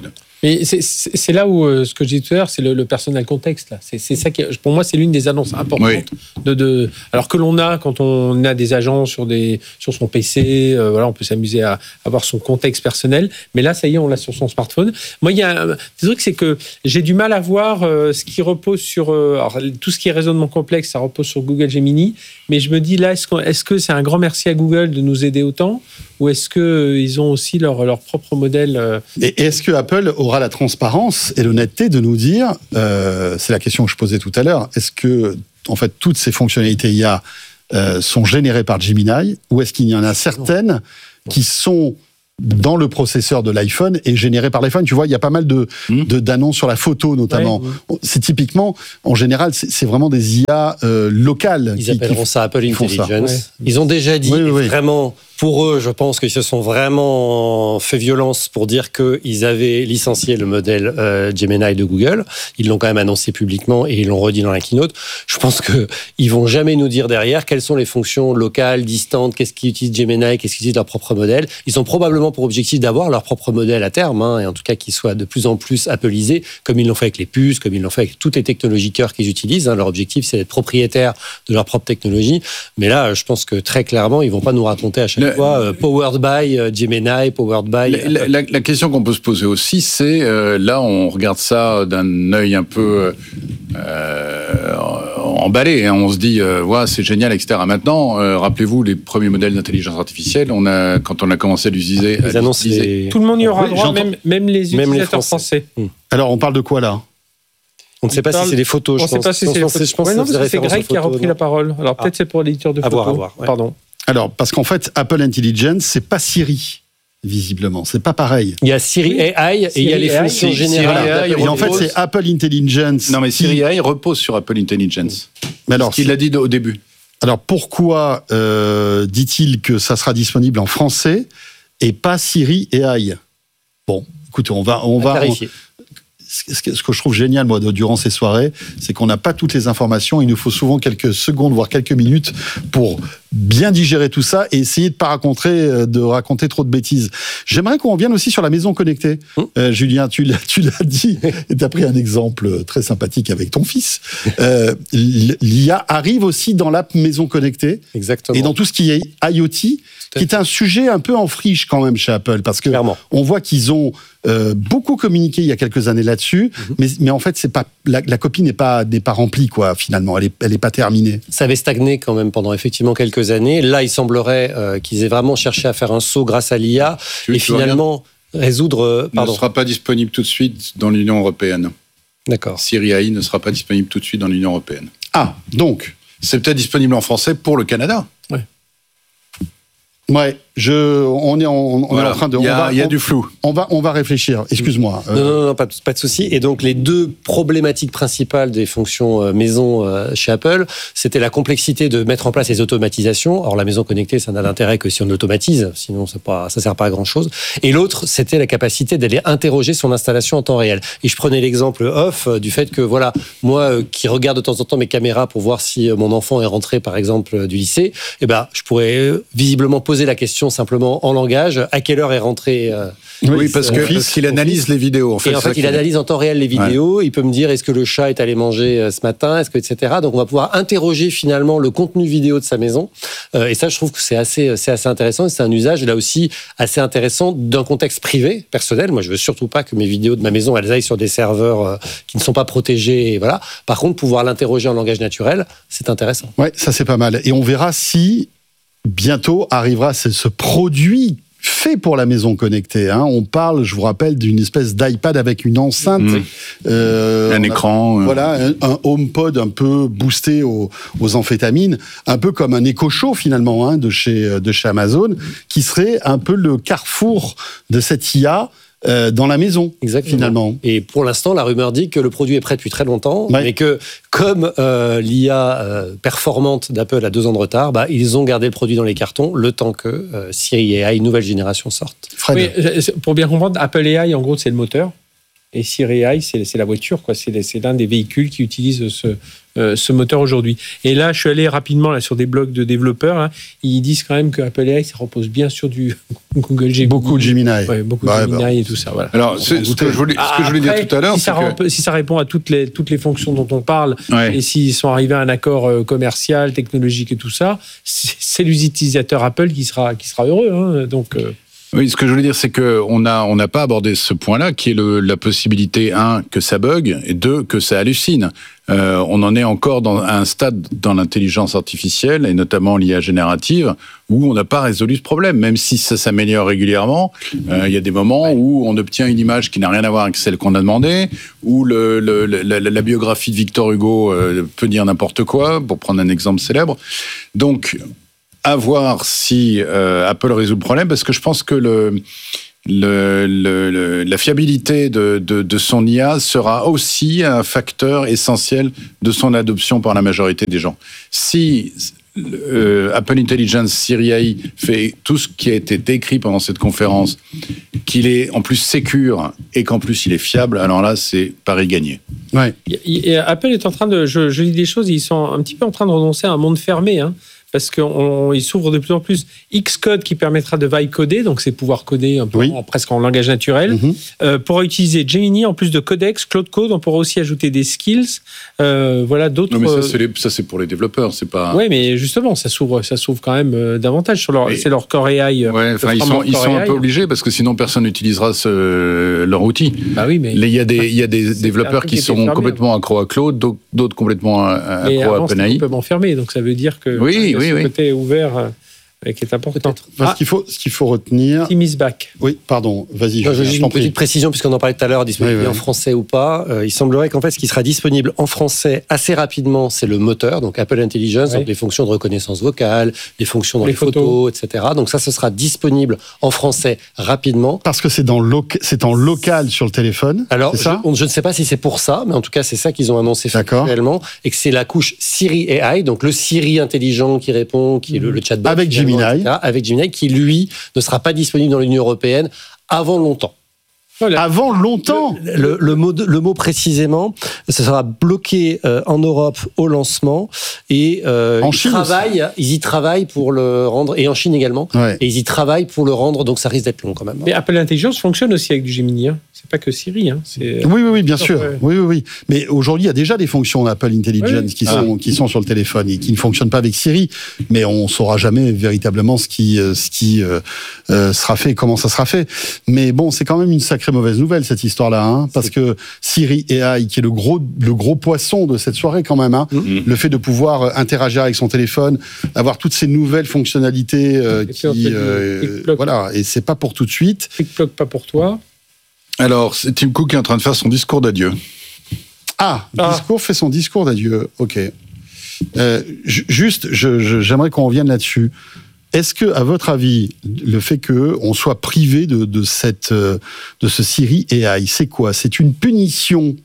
Mais c'est, c'est, c'est là où euh, ce que j'ai dit tout à l'heure, c'est le, le personal context. Là. C'est, c'est ça qui, pour moi, c'est l'une des annonces importantes. Oui. De, de, alors que l'on a quand on a des agents sur des sur son P C, euh, voilà, on peut s'amuser à avoir son contexte personnel. Mais là, ça y est, on l'a sur son smartphone. Moi, il y a un truc, c'est que j'ai du mal à voir euh, ce qui repose sur euh, alors, tout ce qui est raisonnement complexe, ça repose sur Google Gemini. Mais je me dis là, est-ce, est-ce que c'est un grand merci à Google de nous aider autant, ou est-ce que euh, ils ont aussi leur leur propre modèle euh... Et est-ce que Apple aura la transparence et l'honnêteté de nous dire, euh, c'est la question que je posais tout à l'heure, est-ce que en fait toutes ces fonctionnalités I A euh, sont générées par Gemini, ou est-ce qu'il y en a certaines qui sont dans le processeur de l'iPhone et générées par l'iPhone? Tu vois, il y a pas mal de, mmh. de d'annonces sur la photo notamment. Ouais, mmh. C'est typiquement, en général, c'est, c'est vraiment des I A euh, locales. Ils qui, appelleront qui, ça Apple Intelligence. Ouais. Ils ont déjà dit, oui, oui, oui. vraiment... Pour eux, je pense qu'ils se sont vraiment fait violence pour dire qu'ils avaient licencié le modèle euh, Gemini de Google. Ils l'ont quand même annoncé publiquement et ils l'ont redit dans la keynote. Je pense qu'ils vont jamais nous dire derrière quelles sont les fonctions locales, distantes, qu'est-ce qu'ils utilisent Gemini, qu'est-ce qu'ils utilisent leur propre modèle. Ils ont probablement pour objectif d'avoir leur propre modèle à terme, hein, et en tout cas qu'ils soient de plus en plus appellisés, comme ils l'ont fait avec les puces, comme ils l'ont fait avec toutes les technologies cœur qu'ils utilisent. Hein. Leur objectif, c'est d'être propriétaires de leur propre technologie. Mais là, je pense que très clairement, ils vont pas nous raconter à chaque Le... fois euh, powered by euh, Gemini, powered by... La, la, la question qu'on peut se poser aussi, c'est, euh, là, on regarde ça d'un œil un peu euh, emballé. Hein. On se dit, euh, ouais, c'est génial, et cetera. Maintenant, euh, rappelez-vous, les premiers modèles d'intelligence artificielle, on a, quand on a commencé à l'utiliser... Les annonces, les... Tout le monde y aura oui, droit, même, même les utilisateurs même les français. français. Hum. Alors, on parle de quoi, là ? On ne sait pas parle... si c'est des photos, on je pense. Pas si c'est, pense, je pense ouais, non, que c'est Greg qui a repris non. la parole. Alors, ah. peut-être c'est pour l'éditeur de photos. À voir, à voir, ouais. Pardon. Alors, parce qu'en fait, Apple Intelligence, c'est pas Siri, visiblement. C'est pas pareil. Il y a Siri A I et il y a les fonctions générales. Et en fait, c'est Apple Intelligence. Non, mais Siri A I repose sur Apple Intelligence. Mais alors, ce qu'il a dit au début. Alors, pourquoi euh, dit-il que ça sera disponible en français et pas Siri et A I ? Bon, écoutez, on va... On va on, ce que je trouve génial, moi, durant ces soirées, c'est qu'on n'a pas toutes les informations. Il nous faut souvent quelques secondes, voire quelques minutes pour bien digérer tout ça et essayer de ne pas raconter, de raconter trop de bêtises. J'aimerais qu'on revienne aussi sur la maison connectée. Mmh. Euh, Julien, tu l'as, tu l'as dit et tu as pris un exemple très sympathique avec ton fils. Euh, L'I A arrive aussi dans l'app maison connectée. Exactement. Et dans tout ce qui est IoT, qui est un sujet un peu en friche quand même chez Apple, parce que Clairement. on voit qu'ils ont euh, beaucoup communiqué il y a quelques années là-dessus, mmh. mais, mais en fait, c'est pas, la, la copie n'est pas, n'est pas remplie, quoi, finalement. Elle est, elle est pas terminée. Ça avait stagné quand même pendant effectivement quelques années. Là, il semblerait euh, qu'ils aient vraiment cherché à faire un saut grâce à l'I A tu et finalement résoudre... Euh, pardon. Ne sera pas disponible tout de suite dans l'Union européenne. D'accord. Siri A I ne sera pas disponible tout de suite dans l'Union européenne. Ah, donc c'est peut-être disponible en français pour le Canada. Ouais. Ouais, je, on est en, on voilà. est en train de. Il y a, on va, il y a on, du flou. On va, on va réfléchir. Excuse-moi. Non, non, non, pas, pas de souci. Et donc les deux problématiques principales des fonctions euh, maison euh, chez Apple, c'était la complexité de mettre en place les automatisations. Or, la maison connectée, ça n'a d'intérêt que si on automatise, sinon ça pas, ça sert pas à grand chose. Et l'autre, c'était la capacité d'aller interroger son installation en temps réel. Et je prenais l'exemple off euh, du fait que voilà, moi euh, qui regarde de temps en temps mes caméras pour voir si euh, mon enfant est rentré, par exemple, euh, du lycée, eh ben, je pourrais euh, visiblement poser la question simplement en langage, à quelle heure est rentré euh, Oui, parce, que, parce qu'il analyse les vidéos. En fait, et en fait, il analyse en temps réel les vidéos, ouais. Il peut me dire est-ce que le chat est allé manger ce matin, est-ce que, et cetera. Donc on va pouvoir interroger finalement le contenu vidéo de sa maison. Euh, et ça, je trouve que c'est assez, c'est assez intéressant. Et c'est un usage, là aussi, assez intéressant d'un contexte privé, personnel. Moi, je veux surtout pas que mes vidéos de ma maison, elles aillent sur des serveurs euh, qui ne sont pas protégés. Et voilà. Par contre, pouvoir l'interroger en langage naturel, c'est intéressant. Ouais, ça c'est pas mal. Et on verra si bientôt arrivera ce, ce produit fait pour la maison connectée. Hein. On parle, je vous rappelle, d'une espèce d'iPad avec une enceinte. Mmh. Euh, un écran. A, euh... Voilà, un, un HomePod un peu boosté aux, aux amphétamines, un peu comme un Echo Show finalement, hein, de, chez, de chez Amazon, qui serait un peu le carrefour de cette I A Euh, dans la maison, Exactement. finalement. Et pour l'instant, la rumeur dit que le produit est prêt depuis très longtemps, ouais. mais que comme euh, l'I A euh, performante d'Apple a deux ans de retard, bah, ils ont gardé le produit dans les cartons le temps que euh, Siri et A I nouvelle génération sortent. Oui, pour bien comprendre, Apple A I, en gros, c'est le moteur. Et Siri A I, c'est, c'est la voiture, quoi. C'est, c'est l'un des véhicules qui utilise ce, euh, ce moteur aujourd'hui. Et là, je suis allé rapidement là, sur des blogs de développeurs. Hein. Ils disent quand même que Apple A I, ça repose bien sur du Google Gemini. Beaucoup de Gemini. Ouais, beaucoup bah, de Gemini bah. et tout ça. Voilà. Alors, c'est, ce que je voulais, ce que je voulais Après, dire tout à l'heure, si c'est ça, que... rem- si ça répond à toutes les, toutes les fonctions dont on parle, Ouais. et s'ils sont arrivés à un accord euh, commercial, technologique et tout ça, c'est, c'est l'utilisateur Apple qui sera, qui sera heureux. Hein. Donc... Euh, Oui, ce que je voulais dire, c'est qu'on n'a on n'a pas abordé ce point-là, qui est le, la possibilité, un, que ça bug, et deux, que ça hallucine. Euh, on en est encore dans, à un stade dans l'intelligence artificielle, et notamment l'I A générative, où on n'a pas résolu ce problème. Même si ça s'améliore régulièrement, euh, il y a des moments où on obtient une image qui n'a rien à voir avec celle qu'on a demandé, où le, le, la, la biographie de Victor Hugo euh, peut dire n'importe quoi, pour prendre un exemple célèbre. Donc... à voir si euh, Apple résout le problème, parce que je pense que le, le, le, le, la fiabilité de, de, de son I A sera aussi un facteur essentiel de son adoption par la majorité des gens. Si euh, Apple Intelligence Siri A I fait tout ce qui a été décrit pendant cette conférence, qu'il est en plus sécure et qu'en plus il est fiable, alors là, c'est pari gagné. Ouais. Et Apple est en train de... Je, je lis des choses, ils sont un petit peu en train de renoncer à un monde fermé, hein. Parce qu'il s'ouvre de plus en plus Xcode qui permettra de vibe coder, donc c'est pouvoir coder un peu oui. en, presque en langage naturel. Mm-hmm. Euh, pour utiliser Gemini, en plus de Codex, Cloud Code, on pourra aussi ajouter des skills. Euh, voilà d'autres. Non, mais ça c'est, les, ça, c'est pour les développeurs, c'est pas. Oui, mais justement, ça s'ouvre, ça s'ouvre quand même euh, davantage sur leur. Et... C'est leur Core A I. Ouais, enfin, ils sont, ils sont un peu obligés parce que sinon personne n'utilisera ce, leur outil. Bah oui, mais. Il y a des, il y a des développeurs qui sont complètement accros à Claude, d'autres complètement accros à OpenAI. C'est complètement fermé, donc ça veut dire que. Oui, oui, oui. Côté ouvert. Euh, qui est important. Enfin, ah, ce qu'il faut, ce qu'il faut retenir. Tim is back. Oui, pardon. Vas-y. Non, je juste une petite précision puisqu'on en parlait tout à l'heure, disponible oui, oui. en français ou pas. Euh, il semblerait qu'en fait, ce qui sera disponible en français assez rapidement, c'est le moteur, donc Apple Intelligence, oui. donc les fonctions de reconnaissance vocale, les fonctions dans les, les photos, photos, et cetera. Donc ça, ce sera disponible en français rapidement. Parce que c'est dans loca- c'est en local sur le téléphone. Alors, c'est ça je, je ne sais pas si c'est pour ça, mais en tout cas, c'est ça qu'ils ont annoncé réellement, et que c'est la couche Siri A I, donc le Siri intelligent qui répond, qui est le, le chatbot avec Gemini, et cetera, avec Gemini, qui lui ne sera pas disponible dans l'Union européenne avant longtemps. Voilà. Avant longtemps. Le, le, le, mot, le mot précisément, ça sera bloqué euh, en Europe au lancement et euh, en ils Chine travaillent, ils y travaillent pour le rendre et en Chine également. Ouais. Et ils y travaillent pour le rendre, donc ça risque d'être long quand même. Mais Apple Intelligence fonctionne aussi avec du Gemini. Hein. C'est pas que Siri. Hein. C'est... Oui, oui, oui, bien sûr. Ouais. Oui, oui, oui. Mais aujourd'hui, il y a déjà des fonctions d'Apple Intelligence oui. qui, ah. sont, qui sont sur le téléphone et qui ne fonctionnent pas avec Siri. Mais on ne saura jamais véritablement ce qui, ce qui euh, euh, sera fait et comment ça sera fait. Mais bon, c'est quand même une sacrée mauvaise nouvelle cette histoire-là, hein, parce que Siri A I, qui est le gros, le gros poisson de cette soirée quand même, hein, mm-hmm. le fait de pouvoir interagir avec son téléphone, avoir toutes ces nouvelles fonctionnalités, euh, qui, euh, voilà, et c'est pas pour tout de suite. Click-plug pas pour toi. Alors, c'est Tim Cook qui est en train de faire son discours d'adieu. Ah, ah. discours fait son discours d'adieu. Ok. Euh, juste, je, je, j'aimerais qu'on revienne là-dessus. Est-ce que, à votre avis, le fait qu'on soit privé de, de, cette, de ce Siri A I, c'est quoi ? C'est une punition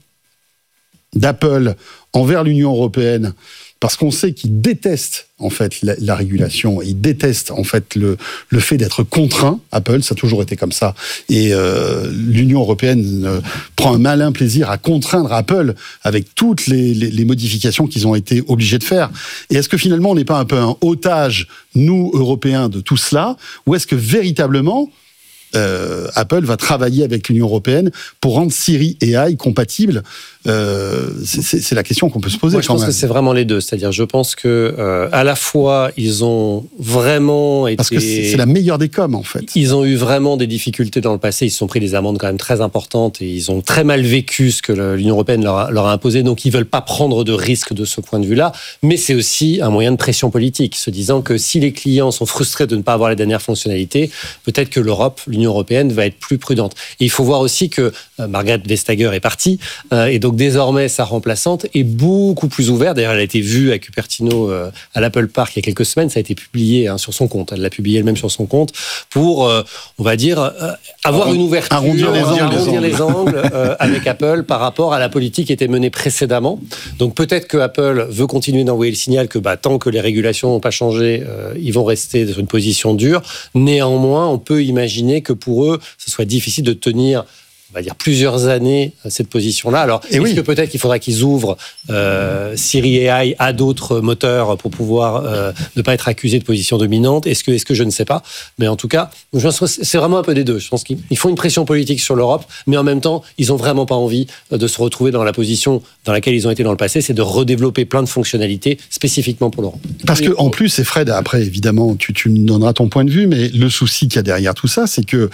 d'Apple envers l'Union européenne parce qu'on sait qu'ils détestent en fait la, la régulation, ils détestent en fait le, le fait d'être contraint. Apple, ça a toujours été comme ça, et euh, l'Union européenne euh, prend un malin plaisir à contraindre Apple avec toutes les, les, les modifications qu'ils ont été obligés de faire. Et est-ce que finalement on n'est pas un peu un otage, nous Européens, de tout cela, ou est-ce que véritablement Euh, Apple va travailler avec l'Union européenne pour rendre Siri A I compatible? euh, c'est, c'est, c'est la question qu'on peut se poser. Moi, je quand pense même. que c'est vraiment les deux. C'est-à-dire, je pense que euh, à la fois ils ont vraiment été. Parce que c'est, c'est la meilleure des coms en fait. Ils ont eu vraiment des difficultés dans le passé. Ils se sont pris des amendes quand même très importantes et ils ont très mal vécu ce que l'Union européenne leur a, leur a imposé. Donc, ils veulent pas prendre de risques de ce point de vue-là. Mais c'est aussi un moyen de pression politique, se disant que si les clients sont frustrés de ne pas avoir les dernières fonctionnalités, peut-être que l'Europe, l'Union européenne va être plus prudente. Et il faut voir aussi que euh, Margrethe Vestager est partie, euh, et donc désormais sa remplaçante est beaucoup plus ouverte. D'ailleurs, elle a été vue à Cupertino euh, à l'Apple Park il y a quelques semaines. Ça a été publié hein, sur son compte. Elle l'a publié elle-même sur son compte pour, euh, on va dire, euh, avoir Arron- une ouverture, arrondir les angles, arrondir les angles euh, avec Apple par rapport à la politique qui était menée précédemment. Donc peut-être que Apple veut continuer d'envoyer le signal que bah, tant que les régulations n'ont pas changé, euh, ils vont rester dans une position dure. Néanmoins, on peut imaginer que pour eux, ce soit difficile de tenir on va dire, plusieurs années cette position-là. Alors, Et est-ce oui. que peut-être qu'il faudra qu'ils ouvrent euh, Siri A I à d'autres moteurs pour pouvoir euh, ne pas être accusés de position dominante? Est-ce que, est-ce que je ne sais pas? Mais en tout cas, je pense que c'est vraiment un peu des deux. Je pense qu'ils font une pression politique sur l'Europe, mais en même temps, ils n'ont vraiment pas envie de se retrouver dans la position dans laquelle ils ont été dans le passé, c'est de redévelopper plein de fonctionnalités spécifiquement pour l'Europe. Parce que en plus, et Fred, après, évidemment, tu, tu me donneras ton point de vue, mais le souci qu'il y a derrière tout ça, c'est que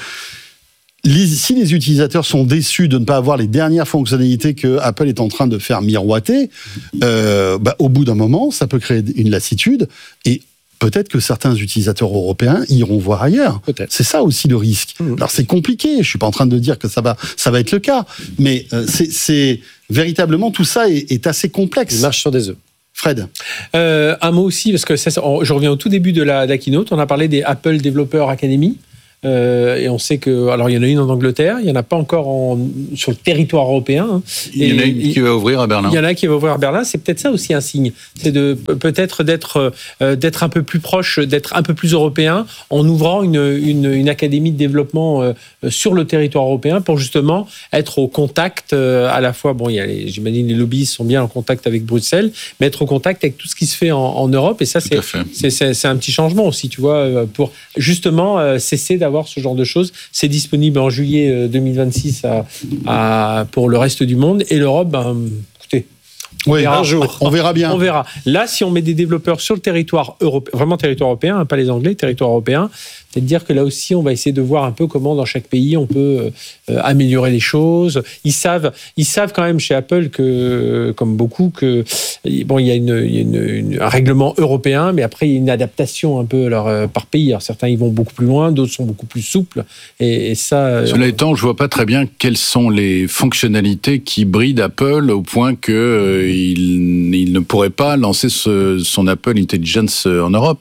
Les, si les utilisateurs sont déçus de ne pas avoir les dernières fonctionnalités que Apple est en train de faire miroiter, euh, bah, au bout d'un moment, ça peut créer une lassitude et peut-être que certains utilisateurs européens iront voir ailleurs. Peut-être. C'est ça aussi le risque. Mmh. Alors c'est compliqué, je suis pas en train de dire que ça va, ça va être le cas, mais euh, c'est, c'est véritablement tout ça est, est assez complexe. Il marche sur des œufs. Fred. Euh, un mot aussi, parce que ça, je reviens au tout début de la, de la keynote, on a parlé des Apple Developer Academy. Euh, et on sait que, alors il y en a une en Angleterre, il n'y en a pas encore en, sur le territoire européen. Hein. Il y en a une qui va ouvrir à Berlin. Il y en a qui va ouvrir à Berlin. C'est peut-être ça aussi un signe. C'est de peut-être d'être euh, d'être un peu plus proche, d'être un peu plus européen, en ouvrant une une, une académie de développement euh, sur le territoire européen pour justement être au contact euh, à la fois. Bon, il y a les, j'imagine les lobbyistes sont bien en contact avec Bruxelles, mais être au contact avec tout ce qui se fait en, en Europe. Et ça, c'est c'est, c'est c'est un petit changement aussi, tu vois, pour justement euh, cesser d'avoir ce genre de choses. C'est disponible en juillet deux mille vingt-six à, à, pour le reste du monde. Et l'Europe, ben, écoutez, on oui, verra. un jour. On verra bien. On verra. Là, si on met des développeurs sur le territoire européen, vraiment territoire européen, hein, pas les Anglais, territoire européen, c'est de dire que là aussi, on va essayer de voir un peu comment dans chaque pays on peut euh, améliorer les choses. Ils savent, ils savent quand même chez Apple que, comme beaucoup, que bon, il y a, une, il y a une, une, un règlement européen, mais après il y a une adaptation un peu alors, euh, par pays. Alors, certains ils vont beaucoup plus loin, d'autres sont beaucoup plus souples. Et, et ça. Cela euh, étant, je vois pas très bien quelles sont les fonctionnalités qui brident Apple au point que euh, il, il ne pourrait pas lancer ce, son Apple Intelligence en Europe.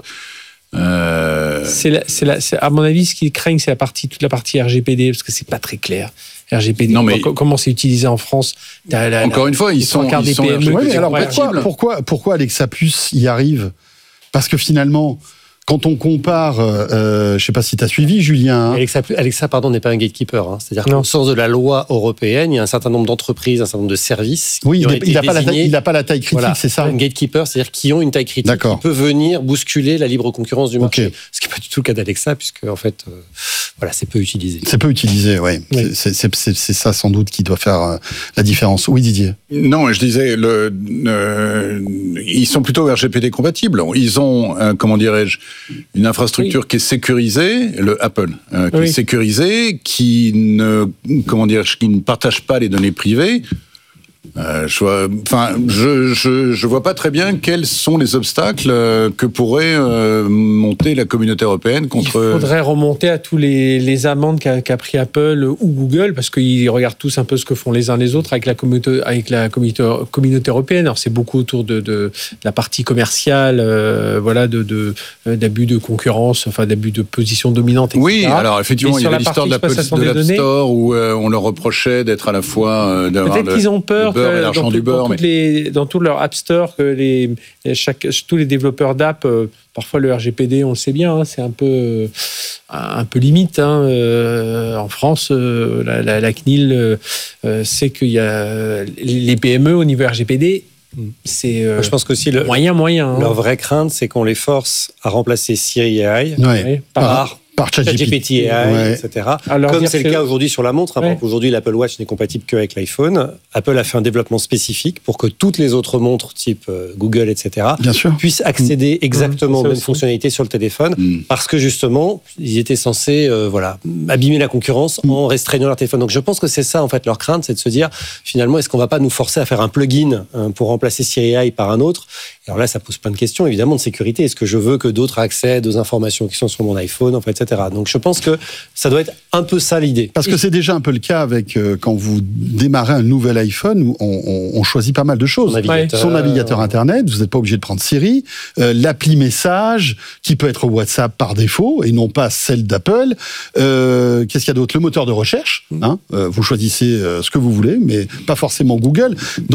Euh... C'est, la, c'est, la, c'est à mon avis, ce qu'ils craignent, c'est la partie, toute la partie R G P D, parce que c'est pas très clair. R G P D, non, mais... comment c'est utilisé en France? La, la, Encore une fois, ils sont, ils sont R G P D. Ouais, alors pourquoi, pourquoi, pourquoi Alexa Plus y arrive? Parce que finalement, quand on compare, euh, je sais pas si tu as suivi, Julien. Hein. Alexa, Alexa, pardon, n'est pas un gatekeeper. Hein. C'est-à-dire qu'au sens de la loi européenne, il y a un certain nombre d'entreprises, un certain nombre de services. Oui, qui ont il n'a pas, pas la taille critique, voilà, c'est ça. Un gatekeeper, c'est-à-dire qui ont une taille critique, D'accord. qui peut venir bousculer la libre concurrence du marché. Okay. Ce qui n'est pas du tout le cas d'Alexa, puisque en fait, euh, voilà, c'est peu utilisé. C'est peu utilisé, ouais. oui. C'est, c'est, c'est, c'est ça sans doute qui doit faire euh, la différence. Oui, Didier. Non, je disais, le, euh, ils sont plutôt R G P D compatibles. Ils ont, euh, comment dirais-je, une infrastructure structure oui. qui est sécurisée, le Apple, euh, qui oui. est sécurisée, qui ne, comment dire, qui ne partage pas les données privées. Euh, je vois, enfin, je, je, je vois pas très bien quels sont les obstacles euh, que pourrait euh, monter la communauté européenne contre. Il faudrait remonter à tous les, les amendes qu'a, qu'a pris Apple ou Google, parce qu'ils regardent tous un peu ce que font les uns les autres avec la communauté, avec la communauté, communauté européenne. Alors c'est beaucoup autour de, de, de la partie commerciale, euh, voilà, de, de d'abus de concurrence, enfin d'abus de position dominante, et cetera. Oui, alors effectivement, il y a l'histoire de l'App Store où euh, on leur reprochait d'être à la fois euh, d'avoir peut-être le, qu'ils ont peur. Dans, tout, du beurre, dans, mais... les, dans tout leur App Store, que les, chaque, tous les développeurs d'app, euh, parfois le R G P D, on le sait bien, hein, c'est un peu, euh, un peu limite. Hein, euh, en France, euh, la, la, la C N I L euh, sait qu'il y a les P M E au niveau R G P D. C'est euh, je pense qu'aussi le, moyen, moyen. Hein. Leur vraie crainte, c'est qu'on les force à remplacer Siri A I ouais. par... par par ChatGPT A I, ouais. et cetera. Alors, comme c'est le cas aujourd'hui sur la montre, hein, ouais. aujourd'hui l'Apple Watch n'est compatible qu'avec l'iPhone. Apple a fait un développement spécifique pour que toutes les autres montres, type euh, Google, et cetera, Bien sûr. puissent accéder mmh. exactement mmh, aux mêmes fonctionnalités sur le téléphone, mmh. parce que justement, ils étaient censés euh, voilà, abîmer la concurrence mmh. en restreignant leur téléphone. Donc je pense que c'est ça en fait leur crainte, c'est de se dire finalement, est-ce qu'on va pas nous forcer à faire un plugin hein, pour remplacer Siri A I par un autre? Alors là, ça pose plein de questions, évidemment, de sécurité. Est-ce que je veux que d'autres accèdent aux informations qui sont sur mon iPhone, en fait, et cetera. Donc, je pense que ça doit être un peu ça l'idée. Parce que c'est déjà un peu le cas avec euh, quand vous démarrez un nouvel iPhone, où on, on, on choisit pas mal de choses. Son navigateur, Son navigateur Internet, vous n'êtes pas obligé de prendre Siri, euh, l'appli message, qui peut être WhatsApp par défaut, et non pas celle d'Apple. Euh, qu'est-ce qu'il y a d'autre? Le moteur de recherche. Hein, euh, vous choisissez euh, ce que vous voulez, mais pas forcément Google. Donc,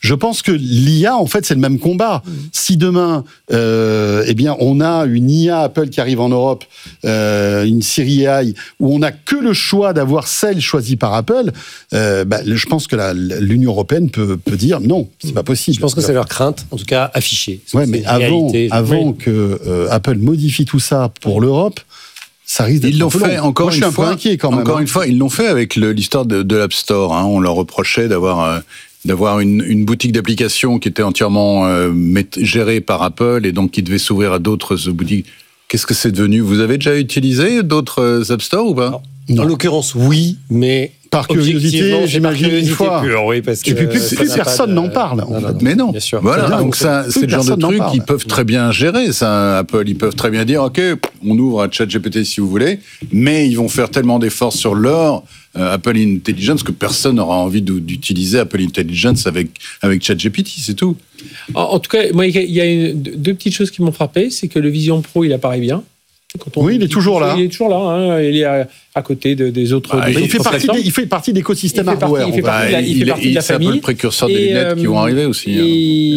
Je pense que l'I A, en fait, c'est le même combat. Mmh. Si demain, euh, eh bien, on a une I A Apple qui arrive en Europe, euh, une Siri A I, où on n'a que le choix d'avoir celle choisie par Apple, euh, bah, je pense que la, l'Union européenne peut, peut dire non, c'est pas possible. Je pense que c'est leur crainte, en tout cas affichée. Ouais, mais avant, avant oui. que euh, Apple modifie tout ça pour l'Europe, ça risque d'être ils l'ont fait long. encore Moi, une je suis un fois. peu inquiet quand même. Encore hein. une fois, ils l'ont fait avec le, l'histoire de, de l'App Store. Hein. On leur reprochait d'avoir euh, d'avoir une, une boutique d'applications qui était entièrement euh, gérée par Apple et donc qui devait s'ouvrir à d'autres boutiques. Qu'est-ce que c'est devenu ? Vous avez déjà utilisé d'autres App Store ou pas ? Non. Non. En l'occurrence, oui, mais par curiosité, j'imagine une fois. Pure, oui, parce que et puis plus, plus personne de... n'en parle. Non, non, mais non. Bien sûr. Voilà. Bien, donc ça, c'est le genre de truc qu'ils peuvent très bien gérer. Ça, Apple, ils peuvent très bien dire, ok, on ouvre à ChatGPT si vous voulez, mais ils vont faire tellement d'efforts sur leur euh, Apple Intelligence que personne n'aura envie d'utiliser Apple Intelligence avec avec ChatGPT, c'est tout. En, en tout cas, moi, il y a une, deux petites choses qui m'ont frappé, c'est que le Vision Pro, il apparaît bien. Quand on oui, il est toujours là. Il est toujours là. Hein. Il est à, à côté de, des autres. Ah, des il, autres fait partie des, il fait partie de l'écosystème hardware. Il fait partie, il fait partie de la, il fait partie il, de la c'est famille. C'est un peu le précurseur des et, lunettes euh, qui vont arriver aussi. Et,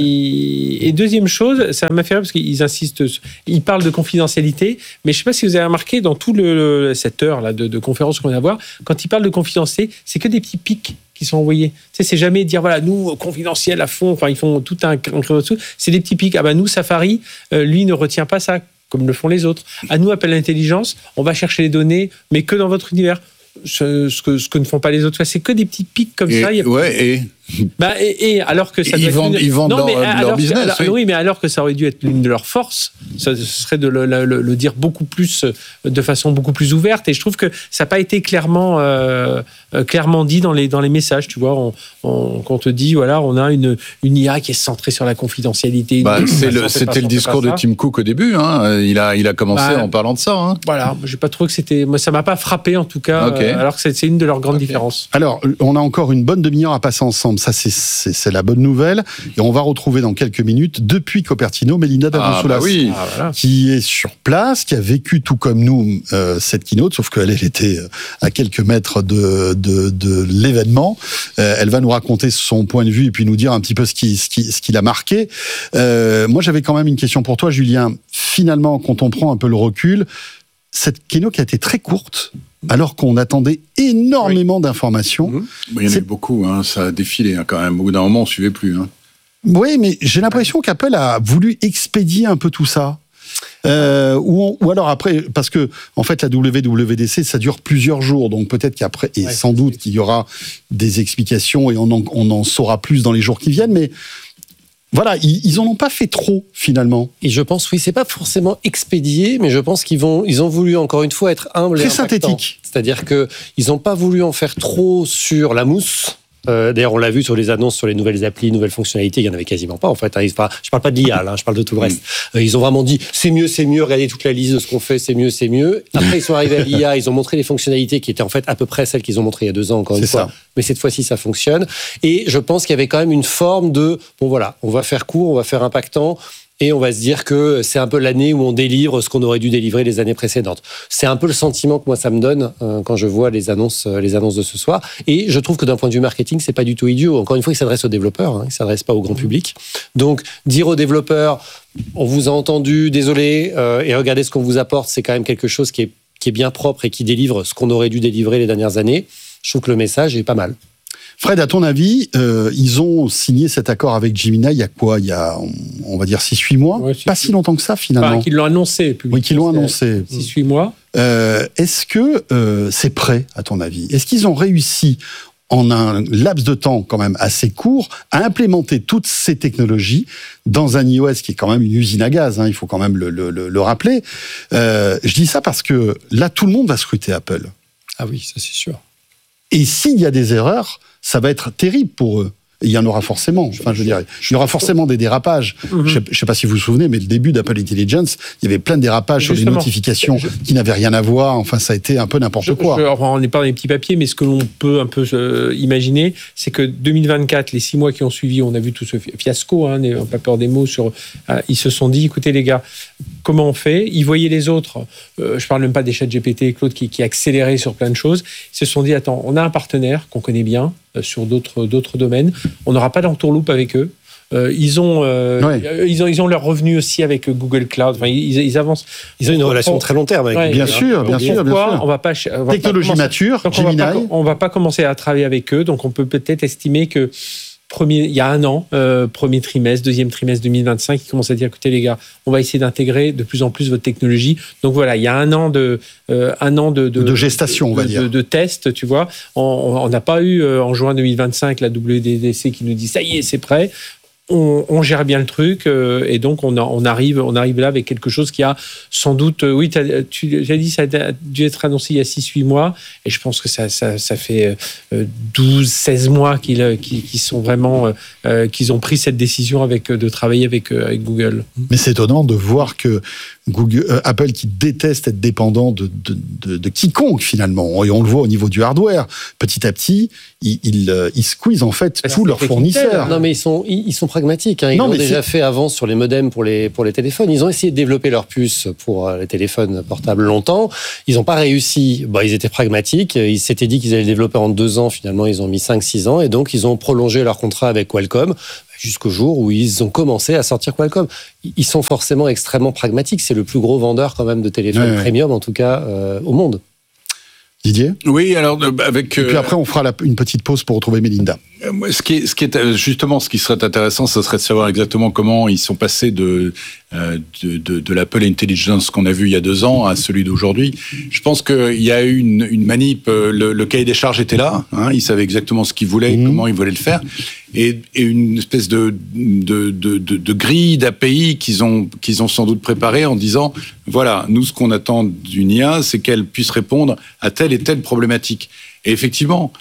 hein. et deuxième chose, ça m'a fait rire parce qu'ils insistent. Ils parlent de confidentialité, mais je ne sais pas si vous avez remarqué dans tout le, cette heure là de, de conférence qu'on vient d'avoir, quand ils parlent de confidentialité, c'est que des petits pics qui sont envoyés. Tu sais, c'est jamais dire voilà nous confidentiel à fond. Enfin, ils font tout un. C'est des petits pics. Ah ben nous Safari, euh, lui ne retient pas ça, comme le font les autres. À nous, Apple Intelligence, on va chercher les données, mais que dans votre univers. Ce, ce, que, ce que ne font pas les autres. C'est que des petits pics comme et, ça. Il y a... Ouais, et... Bah, et, et alors que ça ils doit vendent, être une... ils vendent non, leur, mais leur business. Que, alors, oui. oui, mais alors que ça aurait dû être l'une de leurs forces, ça serait de le, le, le dire beaucoup plus, de façon beaucoup plus ouverte. Et je trouve que ça n'a pas été clairement, euh, clairement dit dans les, dans les messages. Tu vois, on, on, quand on te dit, voilà, on a une, une I A qui est centrée sur la confidentialité. Bah, c'est le, c'était le discours de Tim Cook au début. Hein. Il, a, il a commencé bah, en parlant de ça. Hein. Voilà, j'ai pas trouvé que c'était. Moi, ça m'a pas frappé en tout cas. Okay. Euh, alors que c'est, c'est une de leurs grandes okay. différences. Alors, on a encore une bonne demi-heure à passer ensemble. Ça, c'est, c'est c'est la bonne nouvelle. Et on va retrouver dans quelques minutes, depuis Cupertino, Melinda Davosoulas, ah, bah oui. ah, voilà. qui est sur place, qui a vécu tout comme nous euh, cette keynote, sauf qu'elle elle était à quelques mètres de, de, de l'événement. Euh, elle va nous raconter son point de vue et puis nous dire un petit peu ce qui, ce qui, ce qui l'a marqué. Euh, moi, j'avais quand même une question pour toi, Julien. Finalement, quand on prend un peu le recul, cette keynote qui a été très courte, alors qu'on attendait énormément oui. d'informations. Mmh. Il y en a eu beaucoup, hein, ça a défilé hein, quand même. Au bout d'un moment, on ne suivait plus. Hein. Oui, mais j'ai l'impression qu'Apple a voulu expédier un peu tout ça. Euh, ou, on, ou alors après, parce que en fait la W W D C ça dure plusieurs jours, donc peut-être qu'après, et ouais, sans doute qu'il y aura des explications et on en, on en saura plus dans les jours qui viennent, mais voilà, ils, ils en ont pas fait trop finalement. Et je pense, oui, c'est pas forcément expédié, mais je pense qu'ils vont, ils ont voulu encore une fois être humbles très et impactants. Synthétique. C'est-à-dire que ils n'ont pas voulu en faire trop sur la mousse. Euh, d'ailleurs, on l'a vu sur les annonces, sur les nouvelles applis, nouvelles fonctionnalités, il y en avait quasiment pas en fait. Hein. Ils, pas, je parle pas de l'I A, là, je parle de tout le reste. Euh, ils ont vraiment dit c'est mieux, c'est mieux. Regardez toute la liste de ce qu'on fait, c'est mieux, c'est mieux. Après, ils sont arrivés à l'I A, ils ont montré les fonctionnalités qui étaient en fait à peu près celles qu'ils ont montrées il y a deux ans encore une c'est fois. Ça. Mais cette fois-ci, ça fonctionne. Et je pense qu'il y avait quand même une forme de bon voilà, on va faire court, on va faire impactant. Et on va se dire que c'est un peu l'année où on délivre ce qu'on aurait dû délivrer les années précédentes. C'est un peu le sentiment que moi ça me donne euh, quand je vois les annonces, euh, les annonces de ce soir. Et je trouve que d'un point de vue marketing, c'est pas du tout idiot. Encore une fois, il s'adresse aux développeurs, hein, il s'adresse pas au grand public. Donc dire aux développeurs, on vous a entendu, désolé, euh, et regardez ce qu'on vous apporte, c'est quand même quelque chose qui est qui est bien propre et qui délivre ce qu'on aurait dû délivrer les dernières années. Je trouve que le message est pas mal. Fred, à ton avis, euh, ils ont signé cet accord avec Gemini il y a quoi ? Il y a, on va dire, six huit mois ouais, Pas si longtemps que ça, finalement. Enfin, qu'ils l'ont annoncé. Oui, qu'ils l'ont annoncé. six huit mois. Euh, est-ce que euh, c'est prêt, à ton avis ? Est-ce qu'ils ont réussi, en un laps de temps quand même assez court, à implémenter toutes ces technologies dans un iOS qui est quand même une usine à gaz, hein, il faut quand même le, le, le rappeler. Euh, je dis ça parce que là, tout le monde va scruter Apple. Ah oui, ça c'est sûr. Et s'il y a des erreurs, ça va être terrible pour eux. Et il y en aura forcément. Enfin, je veux dire, il y aura forcément des dérapages. Mm-hmm. Je ne sais pas si vous vous souvenez, mais le début d'Apple Intelligence, il y avait plein de dérapages Justement. sur les notifications je... qui n'avaient rien à voir. Enfin, ça a été un peu n'importe je, quoi. Je, enfin, on n'est pas dans les petits papiers, mais ce que l'on peut un peu euh, imaginer, c'est que deux mille vingt-quatre, les six mois qui ont suivi, on a vu tout ce fiasco, hein, n'ayons pas peur des mots, sur, euh, ils se sont dit, écoutez les gars, comment on fait ? Ils voyaient les autres, euh, je ne parle même pas des ChatGPT et Claude qui, qui accéléraient sur plein de choses. Ils se sont dit, attends, on a un partenaire qu'on connaît bien, euh, sur d'autres, d'autres domaines. On n'aura pas d'entourloupe avec eux. Euh, ils, ont, euh, ouais. ils ont ils ont leur revenu aussi avec Google Cloud. Enfin, ils, ils avancent. Ils ont une relation on, très long terme avec ouais, bien, sûr, bien, sûr, bien sûr. On va pas. On va Technologie pas mature. Donc Gemini. On va, pas, on va pas commencer à travailler avec eux. Donc on peut peut-être estimer que premier, il y a un an, euh, premier trimestre, deuxième trimestre deux mille vingt-cinq, ils commencent à dire écoutez les gars, on va essayer d'intégrer de plus en plus votre technologie. Donc voilà, il y a un an de euh, un an de, de, de gestation, de, on va de, dire, de, de tests, tu vois. On n'a pas eu euh, en juin deux mille vingt-cinq la W W D C qui nous dit ça y est, c'est prêt. On, on gère bien le truc euh, et donc on, a, on, arrive, on arrive là avec quelque chose qui a sans doute... Euh, oui, tu as dit ça a dû être annoncé il y a six huit mois et je pense que ça, ça, ça fait euh, douze seize mois qu'ils, qu'ils, qu'ils sont vraiment... Euh, qu'ils ont pris cette décision avec, de travailler avec, euh, avec Google. Mais c'est étonnant de voir que Google, euh, Apple, qui déteste être dépendant de, de, de, de quiconque finalement, et on le voit au niveau du hardware, petit à petit, ils, ils, ils squeezent en fait tous leurs fournisseurs. Non mais ils sont, ils sont pragmatiques, hein. Ils non, l'ont déjà c'est... fait avant sur les modems pour les, pour les téléphones. Ils ont essayé de développer leur puce pour les téléphones portables longtemps. Ils n'ont pas réussi. Bon, ils étaient pragmatiques. Ils s'étaient dit qu'ils allaient le développer en deux ans. Finalement, ils ont mis cinq six ans. Et donc, ils ont prolongé leur contrat avec Qualcomm jusqu'au jour où ils ont commencé à sortir Qualcomm. Ils sont forcément extrêmement pragmatiques. C'est le plus gros vendeur quand même de téléphones ouais, premium, ouais. en tout cas, euh, au monde. Didier ? Oui, alors avec... Et puis après, on fera la, une petite pause pour retrouver Mélinda. Ce qui est, ce qui est justement, ce qui serait intéressant, ce serait de savoir exactement comment ils sont passés de de, de, de l'Apple Intelligence qu'on a vu il y a deux ans à celui d'aujourd'hui. Je pense qu'il y a eu une, une manip. Le, le cahier des charges était là. Hein, ils savaient exactement ce qu'ils voulaient, mmh. comment ils voulaient le faire, et, et une espèce de de, de, de de grille d'A P I qu'ils ont qu'ils ont sans doute préparé en disant voilà, nous ce qu'on attend d'une I A, c'est qu'elle puisse répondre à telle et telle problématique. Et effectivement,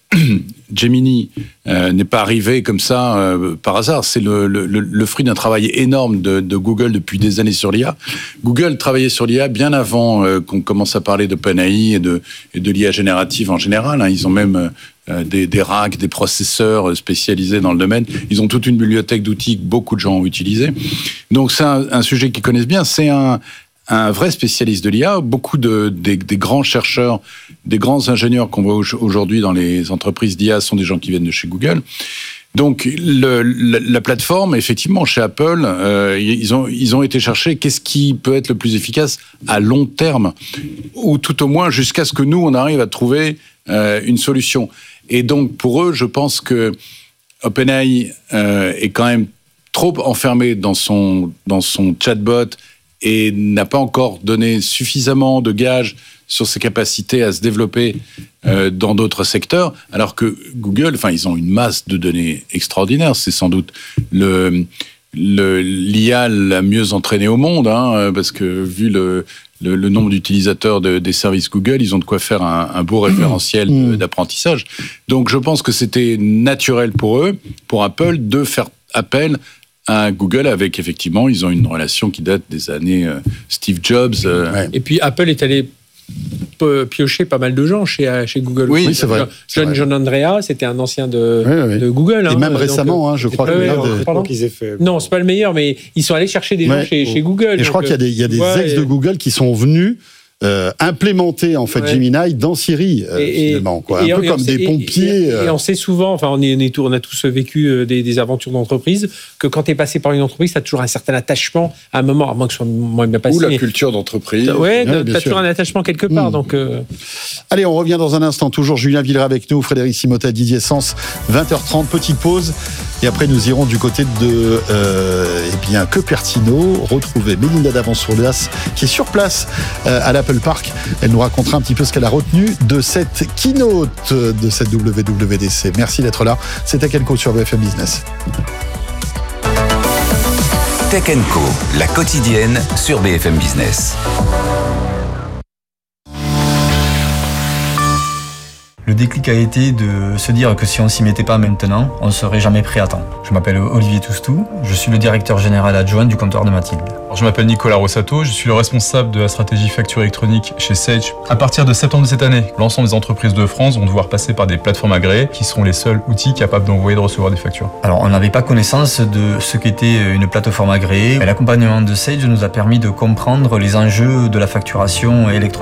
Gemini euh, n'est pas arrivé comme ça euh, par hasard. C'est le, le, le fruit d'un travail énorme de, de Google depuis des années sur l'I A. Google travaillait sur l'I A bien avant euh, qu'on commence à parler d'OpenAI et de, et de l'I A générative en général. Hein. Ils ont même euh, des, des racks, des processeurs spécialisés dans le domaine. Ils ont toute une bibliothèque d'outils que beaucoup de gens ont utilisé. Donc c'est un, un sujet qu'ils connaissent bien. C'est un un vrai spécialiste de l'I A. Beaucoup de, des, des grands chercheurs, des grands ingénieurs qu'on voit aujourd'hui dans les entreprises d'I A sont des gens qui viennent de chez Google. Donc, le, la, la plateforme, effectivement, chez Apple, euh, ils ont, ils ont été chercher qu'est-ce qui peut être le plus efficace à long terme, ou tout au moins jusqu'à ce que nous, on arrive à trouver euh, une solution. Et donc, pour eux, je pense que OpenAI euh, est quand même trop enfermé dans son, dans son chatbot et n'a pas encore donné suffisamment de gages sur ses capacités à se développer euh, dans d'autres secteurs, alors que Google, enfin, ils ont une masse de données extraordinaire. C'est sans doute le, le, l'I A la mieux entraînée au monde, hein, parce que vu le, le, le nombre d'utilisateurs de, des services Google, ils ont de quoi faire un, un beau référentiel mmh. d'apprentissage. Donc, je pense que c'était naturel pour eux, pour Apple, de faire appel à Google, avec effectivement, ils ont une relation qui date des années euh, Steve Jobs. Euh... Ouais. Et puis Apple est allé piocher pas mal de gens chez, chez Google. Oui, oui c'est vrai. John, c'est John vrai. Andrea, c'était un ancien de, oui, oui. de Google. Et hein, même récemment, donc, hein, je crois que... Pardon qu'ils aient fait... Non, c'est pas le meilleur, mais ils sont allés chercher des ouais. gens chez, chez Google. Et donc, je crois qu'il y a des, il y a des ouais, ex de Google qui sont venus Euh, implémenter en fait ouais. Gemini dans Siri euh, et, finalement quoi. Et, un peu comme sait, des pompiers. Et, et, euh... et on sait souvent, enfin on est, on est on a tous vécu des, des aventures d'entreprise, que quand tu es passé par une entreprise, tu as toujours un certain attachement à un moment, à moins que ce soit moins bien passé. Ou la culture d'entreprise. Ouais, ouais tu as toujours un attachement quelque part. Mmh. Donc euh... allez, on revient dans un instant. Toujours Julien Villeray avec nous, Frédéric Simotta, Didier Sens. vingt heures trente, petite pause. Et après, nous irons du côté de euh, eh bien, Cupertino, retrouver Mélinda Davant-Sourdas, qui est sur place euh, à l'Apple Park. Elle nous racontera un petit peu ce qu'elle a retenu de cette keynote de cette W W D C. Merci d'être là. C'est Tech and Co sur B F M Business. Tech and Co, la quotidienne sur B F M Business. Le déclic a été de se dire que si on s'y mettait pas maintenant, on ne serait jamais prêt à temps. Je m'appelle Olivier Toustou, je suis le directeur général adjoint du comptoir de Mathilde. Alors, je m'appelle Nicolas Rossato, je suis le responsable de la stratégie facture électronique chez Sage. À partir de septembre de cette année, l'ensemble des entreprises de France vont devoir passer par des plateformes agréées qui seront les seuls outils capables d'envoyer et de recevoir des factures. Alors, on n'avait pas connaissance de ce qu'était une plateforme agréée. L'accompagnement de Sage nous a permis de comprendre les enjeux de la facturation électronique.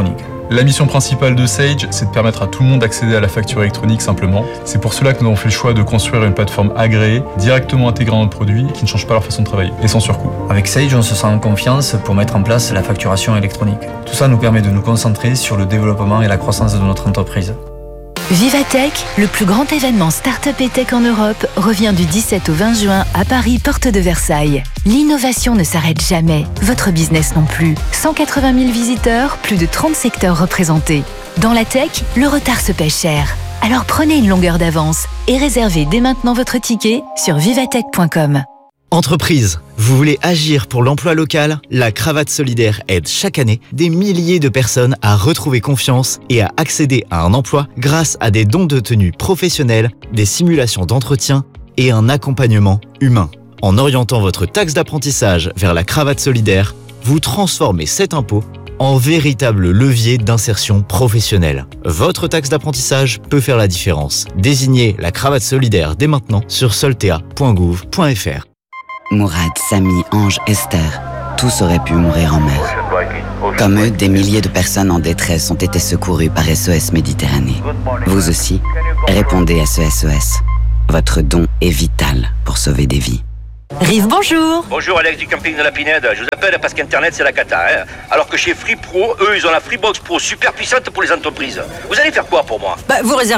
La mission principale de Sage, c'est de permettre à tout le monde d'accéder à la facture électronique simplement. C'est pour cela que nous avons fait le choix de construire une plateforme agréée, directement intégrée dans notre produit, qui ne change pas leur façon de travailler, et sans surcoût. Avec Sage, on se sent en confiance pour mettre en place la facturation électronique. Tout ça nous permet de nous concentrer sur le développement et la croissance de notre entreprise. Vivatech, le plus grand événement Startup et Tech en Europe, revient du dix-sept au vingt juin à Paris, porte de Versailles. L'innovation ne s'arrête jamais, votre business non plus. cent quatre-vingt mille visiteurs, plus de trente secteurs représentés. Dans la tech, le retard se paie cher. Alors prenez une longueur d'avance et réservez dès maintenant votre ticket sur vivatech point com. Entreprise, vous voulez agir pour l'emploi local? La Cravate Solidaire aide chaque année des milliers de personnes à retrouver confiance et à accéder à un emploi grâce à des dons de tenue professionnels, des simulations d'entretien et un accompagnement humain. En orientant votre taxe d'apprentissage vers la Cravate Solidaire, vous transformez cet impôt en véritable levier d'insertion professionnelle. Votre taxe d'apprentissage peut faire la différence. Désignez la Cravate Solidaire dès maintenant sur soltea point gouv point fr. Mourad, Samy, Ange, Esther, tous auraient pu mourir en mer. Comme eux, des milliers de personnes en détresse ont été secourues par S O S Méditerranée. Vous aussi, répondez à ce S O S. Votre don est vital pour sauver des vies. Rive, bonjour. Bonjour, Alex du camping de la Pinède. Je vous appelle parce qu'Internet, c'est la cata. Hein, alors que chez Free Pro, eux, ils ont la Freebox Pro super puissante pour les entreprises. Vous allez faire quoi pour moi? Bah, vous réservez